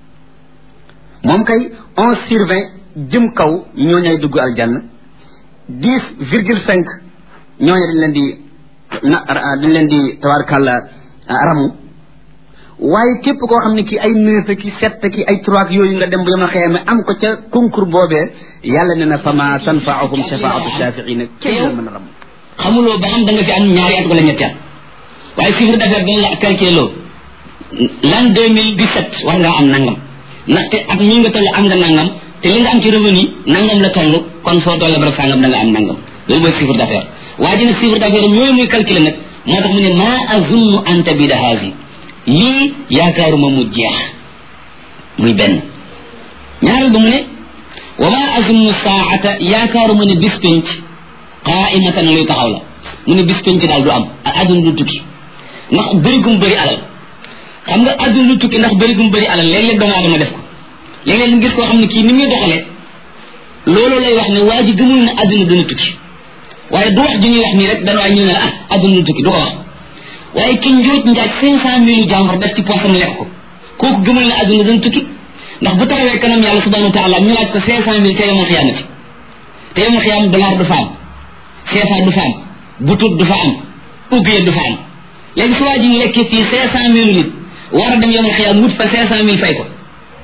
moom kay onze sur vingt jëm kaw ñoo ñay dugg aljanna dix virgule cinq ñooñu dañ leen di na dañ leen di tabarkàlla ramu waaye képp koo xam ne kii ay neuf ki sept ki ay trois yooyu nga dem bu yama xëyame am ko ca concours boobee yàlla ne na fama tanfaahum shafaatu shafiina kenn mën a ram xamuloo ba xam da nga fi am ñaari at wala ñetti at waaye chiffre d'affaires dañ la calculé loo l'an deux mille dix-sept war ngaa am nangam ndaxte ak mi nga toll am nga nangam te li nga am ci revenu nangam la toll kon foo toll barab sangam da nga am nangam loolu mooy chiffre d'affaires waa ji nag chiffre d'affaires yooyu muy calculé nag moo tax mu ne ma azunnu an tabida haasi lii yaakaaruma mu jeex muy benn ñaareel ba mu ne wa ma azunnu saata yaakaaruma ne bis penc qaimatan luy taxaw la mu ne bis penc daal du am adduna du tukki ndax bëri gum bëri alal xam nga adduna du tukki ndax bëri gum bëri alal léeg-léeg doomu aadama def ko léeg-léeg nga gis koo xam ne kii ni muy doxalee loolu lay wax ne waa ji gëmul ne adduna dina tukki waaye du wax ji ñuy wax nii rek dana waay ñu ne la ah adduna du tukki du ko wax waaye ki njuut njaaj cinq cent mille jàmbur def ci poosam lekk ko kooku gëmul ne adduna dana tukki ndax bu taxawee kanam yàlla subhanahu wa taala ñu laaj ko cinq cent mille te yemul xiyaamati te yemul xiyaam dollar du fa am C F A du fa am butut du fa am ubbie du fa am léegi su waa ji ñu lekkee fii cinq cent mille nit war a dem yemul xiyaam wut fa cinq cent mille fay ko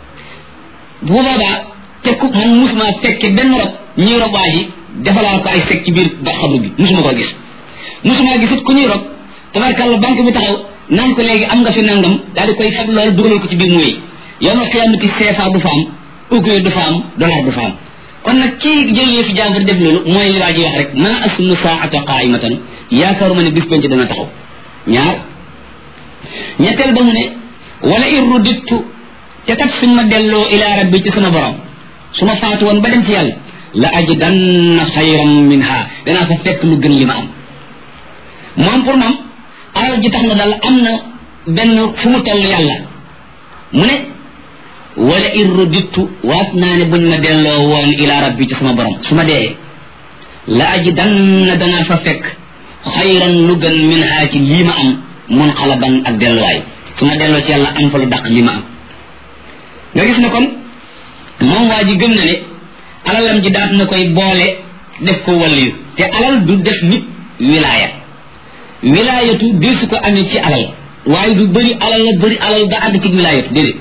bu boobaa te ku man musuma fekke benn rob ñuy rob waa ji defalaa ko ay sec ci biir ba xabru bi musuma koo gis musuma gisut ku ñuy rob tabarkàlla banque bi taxaw naan ko léegi am nga fi nangam daal di koy fab loolu dugalal ko ci biir mooy yow ma xiyaamati C F A du fa am uguye du fa am dollar du fa am kon nag kii jël yëfi jàmbur def loolu mooy li waa ji wax rek ma asunu saata qaimatan yaakaaruma ne bis penc dana taxaw ñaar ñetteel ba mu ne wala in rudittu te kat suñ ma delloo ila rabbi ci sama borom su ma faatu woon ba dem ci yàlla la ajidanna xayran minha danaa fa fekk lu gën li ma am moom pour moom alal ji tax na daal am na benn fu mu toll yàlla mu ne wala in rudittu waat naa ne buñ ma delloo woon ila rabbi ci sama borom su ma dee la ajidanna danaa fa fekk xayran lu gën minha ci lii ma am munqalaban ak delluwaay su ma delloo ci yàlla am fa lu dàq li ma am nga gis ne kon moom waa ji gëm na ne alalam ji daat na koy boole def ko waliyu te alal du def nit wilaaya wilaayatu dir su ko amee ci alal waaye du bëri alal la bëri alal ba àgg ci wilaayatu déedéet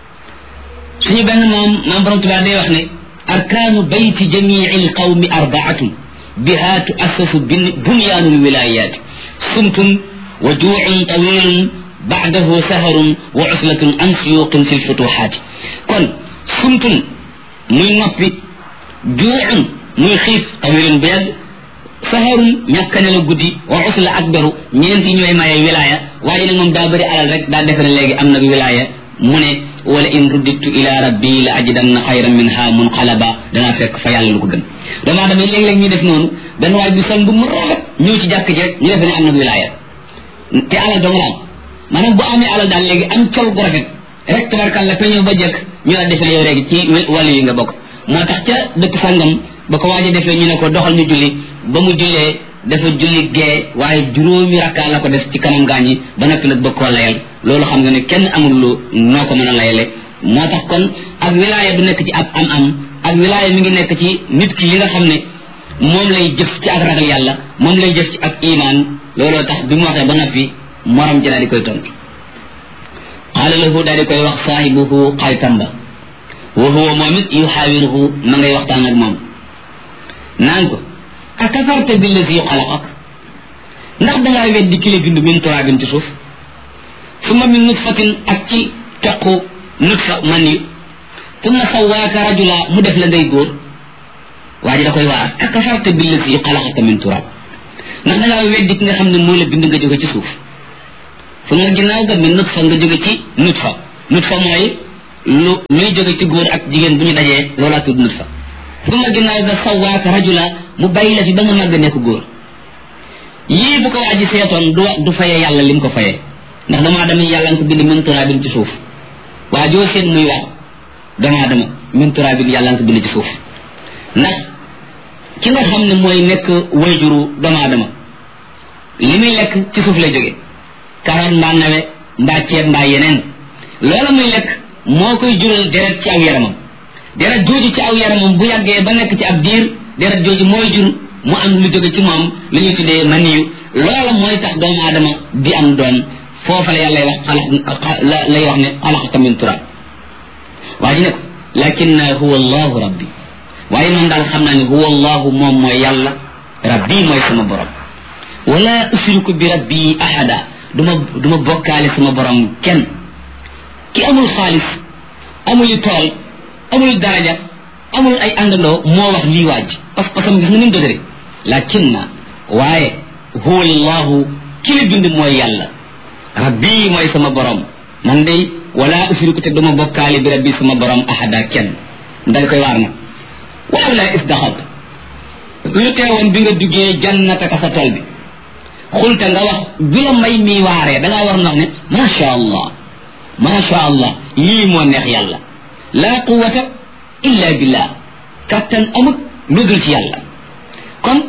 suñu benn moom maam borom tubaab day wax ne arkaanu bayti jamii lqawmi arbaatun biha tuassasu bunyaanu lwilayaati sumtun wa juucun tawilun baadahu saharun wa uslatun an suyuqin fi lfutuxaati kon sumtun muy noppi juucun muy xiif tawilun bu yàgg saharun ñàkkane la guddi wa usla ak beru ñeent yi ñooy maye wilaaya waaye nag moom daa bëri alal rek daa defe ne léegi am nag wilaaya mu ne wala in ruddittu ila rabbi la ajidanna xayran minha munqalaba danaa fekk fa yàlla lu ko gën doomu aadama yi léeg-léeg ñu def noonu benn waay bi sol bu mu rafet ñëw ci jàkk ci rek ñu defe ne am nag wilaaya te alal dong la am maanaam bu amee alal daal léegi am col gu rafet rek tabarkàlla fa ñëw ba jëkk ñu la defe ne yow léegi ci wàllu yi nga bokk moo tax ca dëkk sàngam ba ko waaje defee ñu ne ko doxal ñu julli ba mu jullee dafa julli gee waaye juróomi rakkaa la ko def ci kanam gaañ yi ba noppi nag bëgg koo layal loolu xam nga ne kenn amul lu noo ko mën a layale moo tax kon ak wilaaya du nekk ci ab am am ak wilaaya mi ngi nekk ci nit ki li nga xam ne moom lay jëf ci ak ragal yàlla moom lay jëf ci ak iman looloo tax bi mu waxee ba noppi morom ji daal di koy tontu qaala lahu daal di koy wax saahibuhu xaritam ba wa huwa moom it yuxaawiruhu ma ngay waxtaan ak moom naan ko akafarta billazi xalaqak ndax dangaa weddi ki la bind min turaabin ci suuf summa min nutfatin ak ci tequ nutfa man yi summa sawaaka rajula mu def la ngay góor waa ji da koy waar ak kafarta billati xalaqaka min turab ndax da ngaa weddi ki nga xam ne moo la bind nga jóge ci suuf fu nga ginnaaw ga min nutfa nga jóge ci nutfa nutfa mooy lu luy jóge ci góor ak jigéen bu ñu dajee loolaa tudd nutfa fu nga ginnaaw ga sawaaka rajula mu bàyyi la fi ba nga màgg nekk góor yii bu ko waa ji seetoon du du fayee yàlla lim ko fayee ndax damaa dama yàlla nga ko bind min turabin ci suuf waa joo seen muy wax damaa dama min turabin yàlla nga ko bind ci suuf ndax ki nga xam ne mooy nekk wayjuru damaa dama li muy lekk ci suuf lay jóge karoot mbaa nawe mbaa ceeb mbaa yeneen loola muy lekk moo koy jural deret ci aw yaramam deret jooju ci aw yaramam bu yàggee ba nekk ci ab diir deret jooju mooy jur mu am lu jóge ci moom lu ñuy tuddee maniyu loola mooy tax doomu aadama di am doom foofa la yàlla wax xalax lay wax ne xalaqaka min turab waa ji ne ko lakinna huwa allahu rabbi waaye man daal xam naa ne huwa allahu moom mooy yàlla rabbi mooy sama borom wala usriku bi rabbi ahada duma duma bokkaale sama borom kenn ki amul xaalis amul tool amul daraja amul ay àndandoo moo wax lii waaj parce que sam gis nga ni mu dëgëre lakinna waaye huwa allahu ki la bind mooy yàlla rabbi mooy sama borom man day wala usriku te duma bokkaale bi rabbi sama borom ahada kenn dal koy waar nag waaw la isdaxat lu teewoon bi nga duggee jannataka sa tool bi xulta nga wax bi la may mi waaree da ngaa war na wax ne macha allah macha allah lii moo neex yàlla laa quwata illa billah kattan amut lu dul ci yàlla kon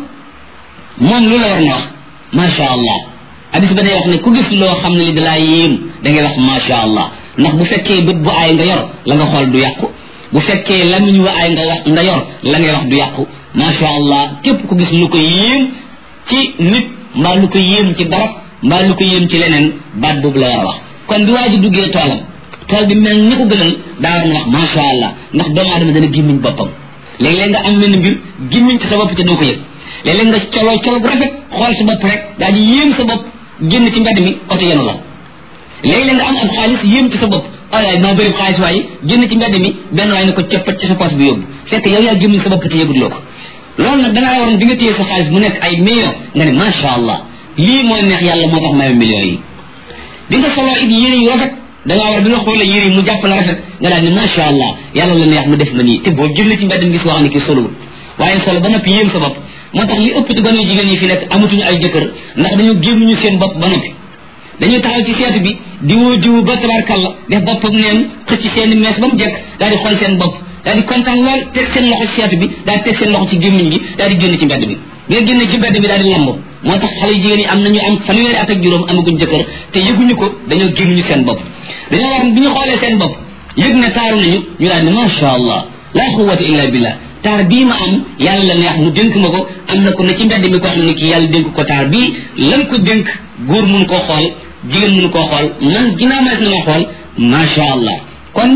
moom lu la war na wax macha allah hadis ba day wax ne ku gis loo xam ne li dalaa yéem da ngay wax macha allah ndax bu fekkee bët bu aay nga yor la nga xool du yàqu bu fekkee lamiñ wa aay nga wax nga yor la ngay wax du yàqu macha allah képp ku gis lu ko yéem ci nit mbaa lu ko yéem ci barab mbaa lu ko yéem ci leneen baat boobu la war a wax kon bi waa ji duggee toolam tool bi mel ni ko gënal daa war na wax macha allah ndax doomu aadama dana gémmiñ boppam léeg-léeg nga am benn mbir gémmiñ ci sa bopp te doo ko yëg léeg-léeg nga coloo col bu rafet xool sa bopp rek daal di yéem sa bopp génn ci mbedd mi oto yenu la léeg-léeg nga am am xaalis yéem ci sa bopp ay maa bëri xaalis waaye génn ci mbedd mi benn waaye ne ko coppat ci sa poche bi yóbbu fekk yow yaa gémmiñ sa bopp te yëguloo ko loolu nag dangaa waroon bi nga téye sa xaalis mu nekk ay millions nga ne macha allah lii moo neex yàlla moo tax maye millions yi bi nga soloo it yére yu rafet dangaa war bi nga xoolee yére yi mu jàpp la rafet nga daal ne macha allah yàlla la neex mu def ma nii te boo génn ci mbedd mi gis wax ne kii solowul waaye solo ba noppi yéem sa bopp moo tax li ëpp ci gone jigéen yi fi nekk amatuñu ay jëkkër ndax dañoo gémmiñu seen bopp ba noppi dañuy taxaw ci seetu bi di woo jiwu ba tabarkalla def boppam neen xëcc seen mees ba mu jekk daal di xool seen bopp daal di kontaan lool teg seen loxo ci seetu bi daal di teg seen loxo ci gémmiñ gi daal di génn ci mbedd bi nga génn ci mbedd bi daal di lamb moo tax xale yu jigéen yi am nañu am fanweeri at ak juróom amaguñ jëkkër te yëguñu ko dañoo gémmiñu seen bopp dañoo war bi ñu xoolee seen bopp yëg ne taaru nañu ñu daal ne macha allah la quwwata illa billah taar bii ma am yàlla la neex mu dénk ma ko am na ko ne ci mbedd mi ko xam ne kii yàlla dénk ko taar bii lan ko dénk góor mun koo xool jigéen mun koo xool man ginnaaw ma na ma xool macha allah kon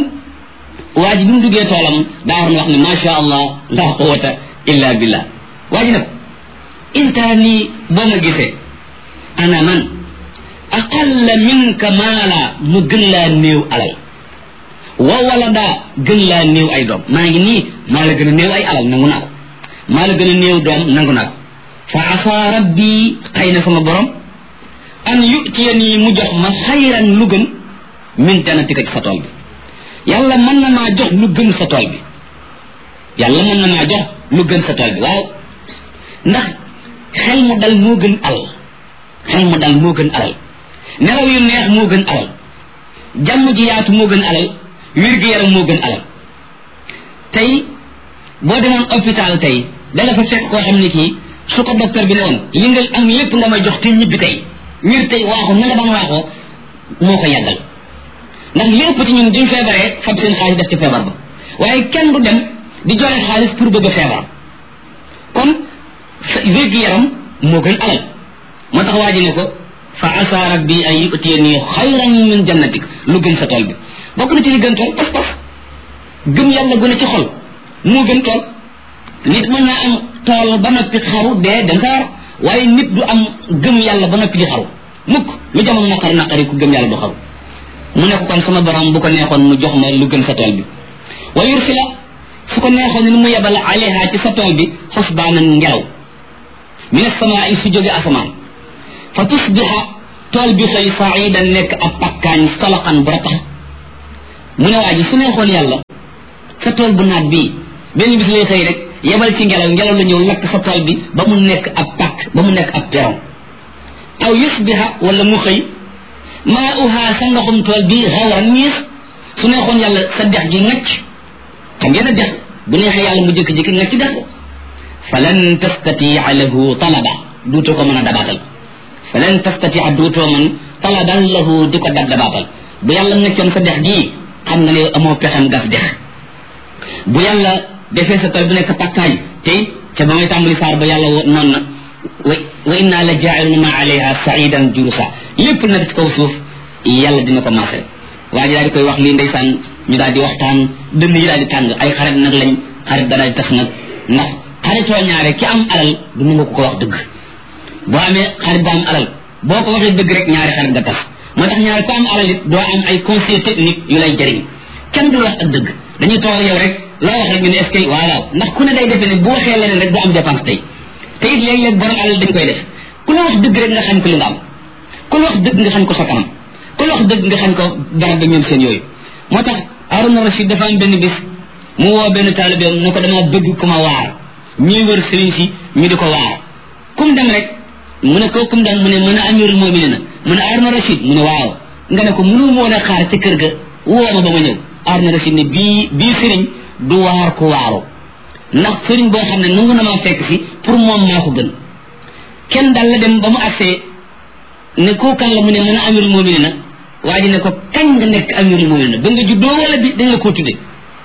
waa ji bi mu duggee toolam daa war na wax ne macha allah la quwwata illa billah waa ji nag intaani boo ma gisee ana man aqalla minka maala mu gën laa néew alal wa wala daa gën laa néew ay doom maa ngi nii maa la gën a néew ay alal nangu naa ko maa la gën a néew doom nangu naa ko fa asa rabbi xëy na sama borom an yutiyani mu jox ma xayran lu gën min janatika ci sa tool bi yàlla mën na maa jox lu gën sa tool bi yàlla mën na maa jox lu gën sa tool bi waaw ndax xel mu dal moo gën alal xel mu dal moo gën alal nelaw yu neex moo gën alal jàmm ji yaatu moo gën alal wér-gu-yaram moo gën alal tey boo demoon hôpital tey dala fa fekk koo xam ne kii su ko docteur bi ne woon li nga am lépp nga may jox te ñibbi tey wér tey waaxu na nga daan waaxoo moo ko yàggal ndax li ëpp ci ñun duñ feebaree fab seen xaalis def ci feebar ba waaye kenn du dem di joxe xaalis pour bëgg a feebar kon wér-gu-yaram moo gën alal moo tax waa ji ne ko fa asa rabbi an yutiyani xayran min jannatik lu gën sa tool bi bokk na ci li gën tool pas-pas gëm yàlla gën a ci xol moo gën tool nit mën naa am tool ba noppi xaru dee dem sa war waaye nit du am gëm yàlla ba noppi di xaru mukk lu jamono naqari naqari ku gëm yàlla du xaru mu ne ko kon sama borom bu ko neexoon mu jox ma lu gën sa tool bi wa yursila su ko neexoon ni mu yebal alayha ci sa tool bi xusbaanan ngelaw min as-samaa'i su jóge asamaan fa tusbiha tool bi xëy saidan nekk ab pakkaañ soloxan bu ratax mu ne waa ji su neexoon yàlla sa tool bu naat bii benn bis lay xëy rek yebal ci ngelaw ngelaw la ñëw lakk sa tool bi ba mu nekk ab pakk ba mu nekk ab peron aw yusbiha wala mu xëy maa uhaa sa ndoxum tool bi xawran ñiis su neexoon yàlla sa dex gi ngacc xam ngeen a dex bu neexee yàlla mu jëkk-jëkk ngacc dex ko falan tastatia lahu talaba duutoo ko mën a dabaatal falan tastatia duutoo mën talaban lahu di ko dab dabaatal bu yàlla ngaccoon sa dex gii xam nga ne amoo pexem gas dex bu yàlla defee sa tool bu nekk pakkaañ te ca ba may tàmbali saar ba yàlla noonu na wa wa inna la jaa'iluna ma alayha sa'idan jurusa lépp nag ci kaw suuf yàlla dina ko maase waa ji daal di koy wax lii ndeysaan ñu daal di waxtaan dënn yi daal di tàng ay xarit nag lañ xarit da daal di tas nag ndax xaritoo ñaare ki am alal du nangu ko ko wax dëgg boo amee xarit bu am alal boo ko waxee dëgg rek ñaari xarit nga tas moo tax ñaare ko am alal it doo am ay conseil technique yu lay jëriñ kenn du wax ak dëgg dañuy toog yow rek loo wax rek ñu ne est-ce que waaw ndax ku ne day defe ne bu waxee leneen rek du am dépense tey te it léeg-léeg borom alal dañ koy def ku la wax dëgg rek nga xañ ko li nga am ku la wax dëgg nga xañ ko sa kanam ku la wax dëgg nga xañ ko dara ba ñoom seen yooyu moo tax Haruna Rashid dafa am benn bis mu woo benn taalibeem ne ko dama bëgg ku ma waar ñuy wër sëriñ si ñu di ko waar kum dem rek mu ne ko kum dem mu ne mën a amirul mu'minina mu ne Haruna Rashid mu ne waaw nga ne ko mënu moo ne xaar ci kër ga woo ma ba ma ñëw Haruna Rashid ne bii bii sëriñ du waar ku waaru ndax sëriñ boo xam ne nangu na maa fekk si pour moom maa ko gën kenn daal la dem ba mu agsee ne koo kan la mu ne mën a amirul mu'minina waa ji ne ko kañ nga nekk amirul mu'minina ba nga juddoo wala bi dañ la koo tudde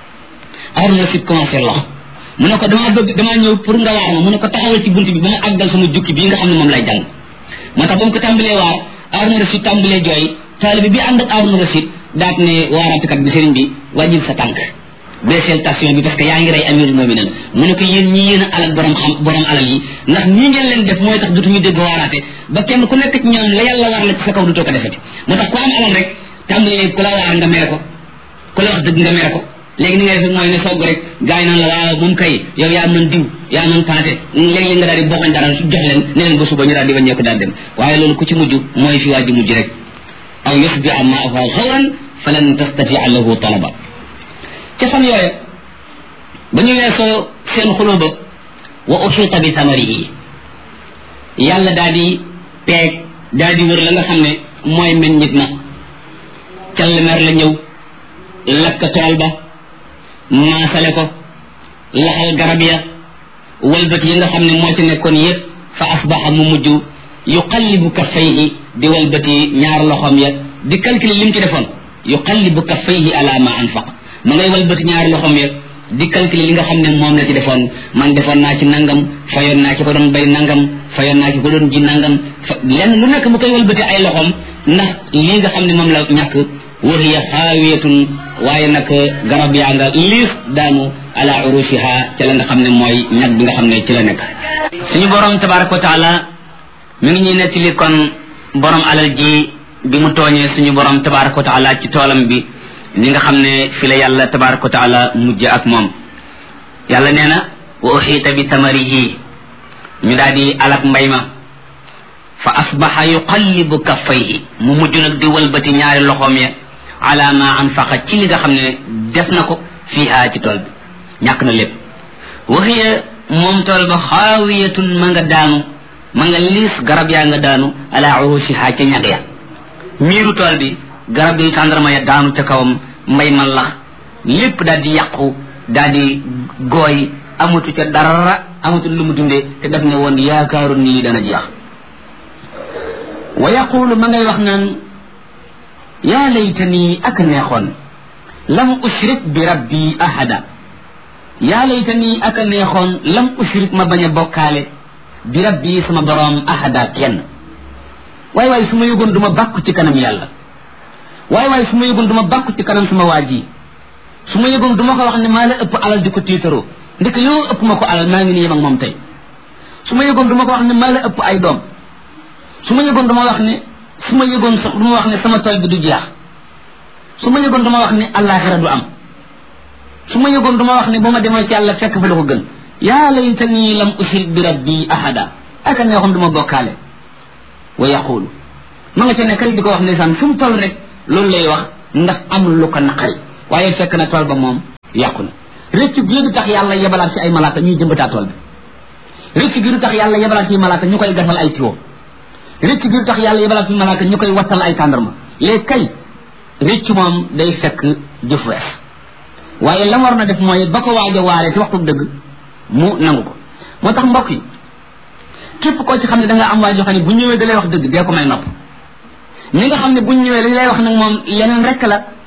Haruna Rashid commencé lox mu ne ko damaa bëgg damaa ñëw pour nga waar ma mu ne ko taxawal ci bunt bi ba ma àggal sama jukki bii nga xam ne moom lay jàng moo tax ba mu ko tàmbalee waar Haruna Rashid tàmbalee jooy taalibe bi ànd ak Haruna Rashid daat ne waaraatukat bi sëriñ bi wàññil sa tànk baisseel station bi parce que yaa ngi rey amirul mu'minin mu ne ko yéen ñi yéen a alal borom xam borom alal yi ndax ñii ngeen leen def mooy tax dutuñu dégg waaraate ba kenn ku nekk ci ñoom la yàlla war la ci sa kaw dutoo ko defeti moo tax ku am alal rek tàmbalee ku la waar nga mere ko ku la wax dëgg nga mere ko léegi ni nga def mooy ne sogg rek gars yi naan la waaw moom kay yow yaa mën diw yaa mën paate léegi nga daal di bokkañ dara jox leen ne leen ba suba ñu daal di wàññeeku daal dem waaye loolu ku ci mujj mooy fi waa ji mujj rek aw yusbi am maaha xawran falan tastatia lahu talaba ca fan yooye ba ñu weesoo seen xuloo ba wa uxita bi samarihi yàlla daal di peeg daal di wër la nga xam ne mooy meññit na callemer la ñëw lakk tool ba maasale ko laxal garab ya walbati yi nga xam ne moo ci nekkoon yëpp fa asbaxa mu mujj yuqallibu kaffayhi di walbati ñaar loxoom ya di calculer lim ci defoon yuqallibu kaffayhi ala ma anfaq ma ngay walbati ñaari loxoom ya di calculer li nga xam ne moom la ci defoon man defoon naa ci nangam fayoon naa ci ko doon bay nangam fayoon naa ci ko doon ji nangam fa lenn lu nekk mu koy walbati ay loxoom ndax lii nga xam ne moom la ñàkk wahiya xaawiyatun waaye nag garab yaa nga liis daanu ala urushiha ca la nga xam ne mooy ñag bi nga xam ne ci la nekk suñu borom tabaraka wa taala mi ngi ñuy nettali kon borom alal ji bi mu tooñee suñu borom tabaraka wa taala ci toolam bi li nga xam ne fi la yàlla tabaraka wa taala mujj ak moom yàlla nee na wa uxiita bi tamarihi ñu daal di alak mbay ma fa asbaxa yuqallibu kaffayhi mu mujj nag di walbati ñaari loxoom ya ala ma anfaqa ci li nga xam ne def na ko fiiha ci tool bi ñàkk na lépp waxiya moom tool ba xaawiyatun ma nga daanu ma nga liis garab yaa nga daanu ala urushiha ca ñag ya miiru tool bi garab yi tàndarma ya daanu ca kawam mbay ma lax lépp daal di yàqu daal di gooy amatu ca dara amatu lu mu dundee te daf ne woon yaakaaru ni li dana jeex wa yaqulu ma ngay wax naan yaa laytani ak neexoon lam ushrik bi rabbi ahada yaa laytani ak neexoon lam ushrik ma bañ a bokkaale bi rabbi sama boroom ahada kenn waay waay su ma yëgoon du ma bàkku ci kanam yàlla waay waay su ma yëgoon du ma bàkku ci kanam sama waa ji su ma yëgoon du ma ko wax ne maa la ëpp alal di ko tiitaroo ndek yoo ëpp ma ko alal maa ngi ni yem ak moom tey su ma yëgoon du ma ko wax ne maa la ëpp ay doom su ma yëgoon du ma wax ne su ma yëgoon sax du ma wax ne sama tool bi du jeex su ma yëgoon du ma wax ne àllaaxira du am su ma yëgoon du ma wax ne ba ma demoo ci yàlla fekk fa la ko gën yaa laytani lam ushrik bi rabbi ahada aka neexoon du ma bokkaale wa yaqulu ma nga ca nekkal di ko wax ndeysaan fu mu toll rek loolu lay wax ndax amul lu ko naqari waaye fekk na tool ba moom yàqu na rëcc gi du tax yàlla yebalaat si ay malaaka ñuy jëmbataa tool bi rëcc gi du tax yàlla yebalaat si malaaka ñu koy gasal ay tiwo rëcc gi du tax yàlla yebalaat si malaaka ñu koy wattal ay tàndarma léegi kay rëcc moom day fekk jëf wees waaye la war na def mooy ba ko waaj a waaree ci waxtu dëgg mu nangu ko moo tax mbokk yi képp koo ci xam ne da nga am waay joo xam ne bu ñëwee da lay wax dëgg dee ko may nopp ñi nga xam ne bu ñëwee li lay wax nag moom leneen rek la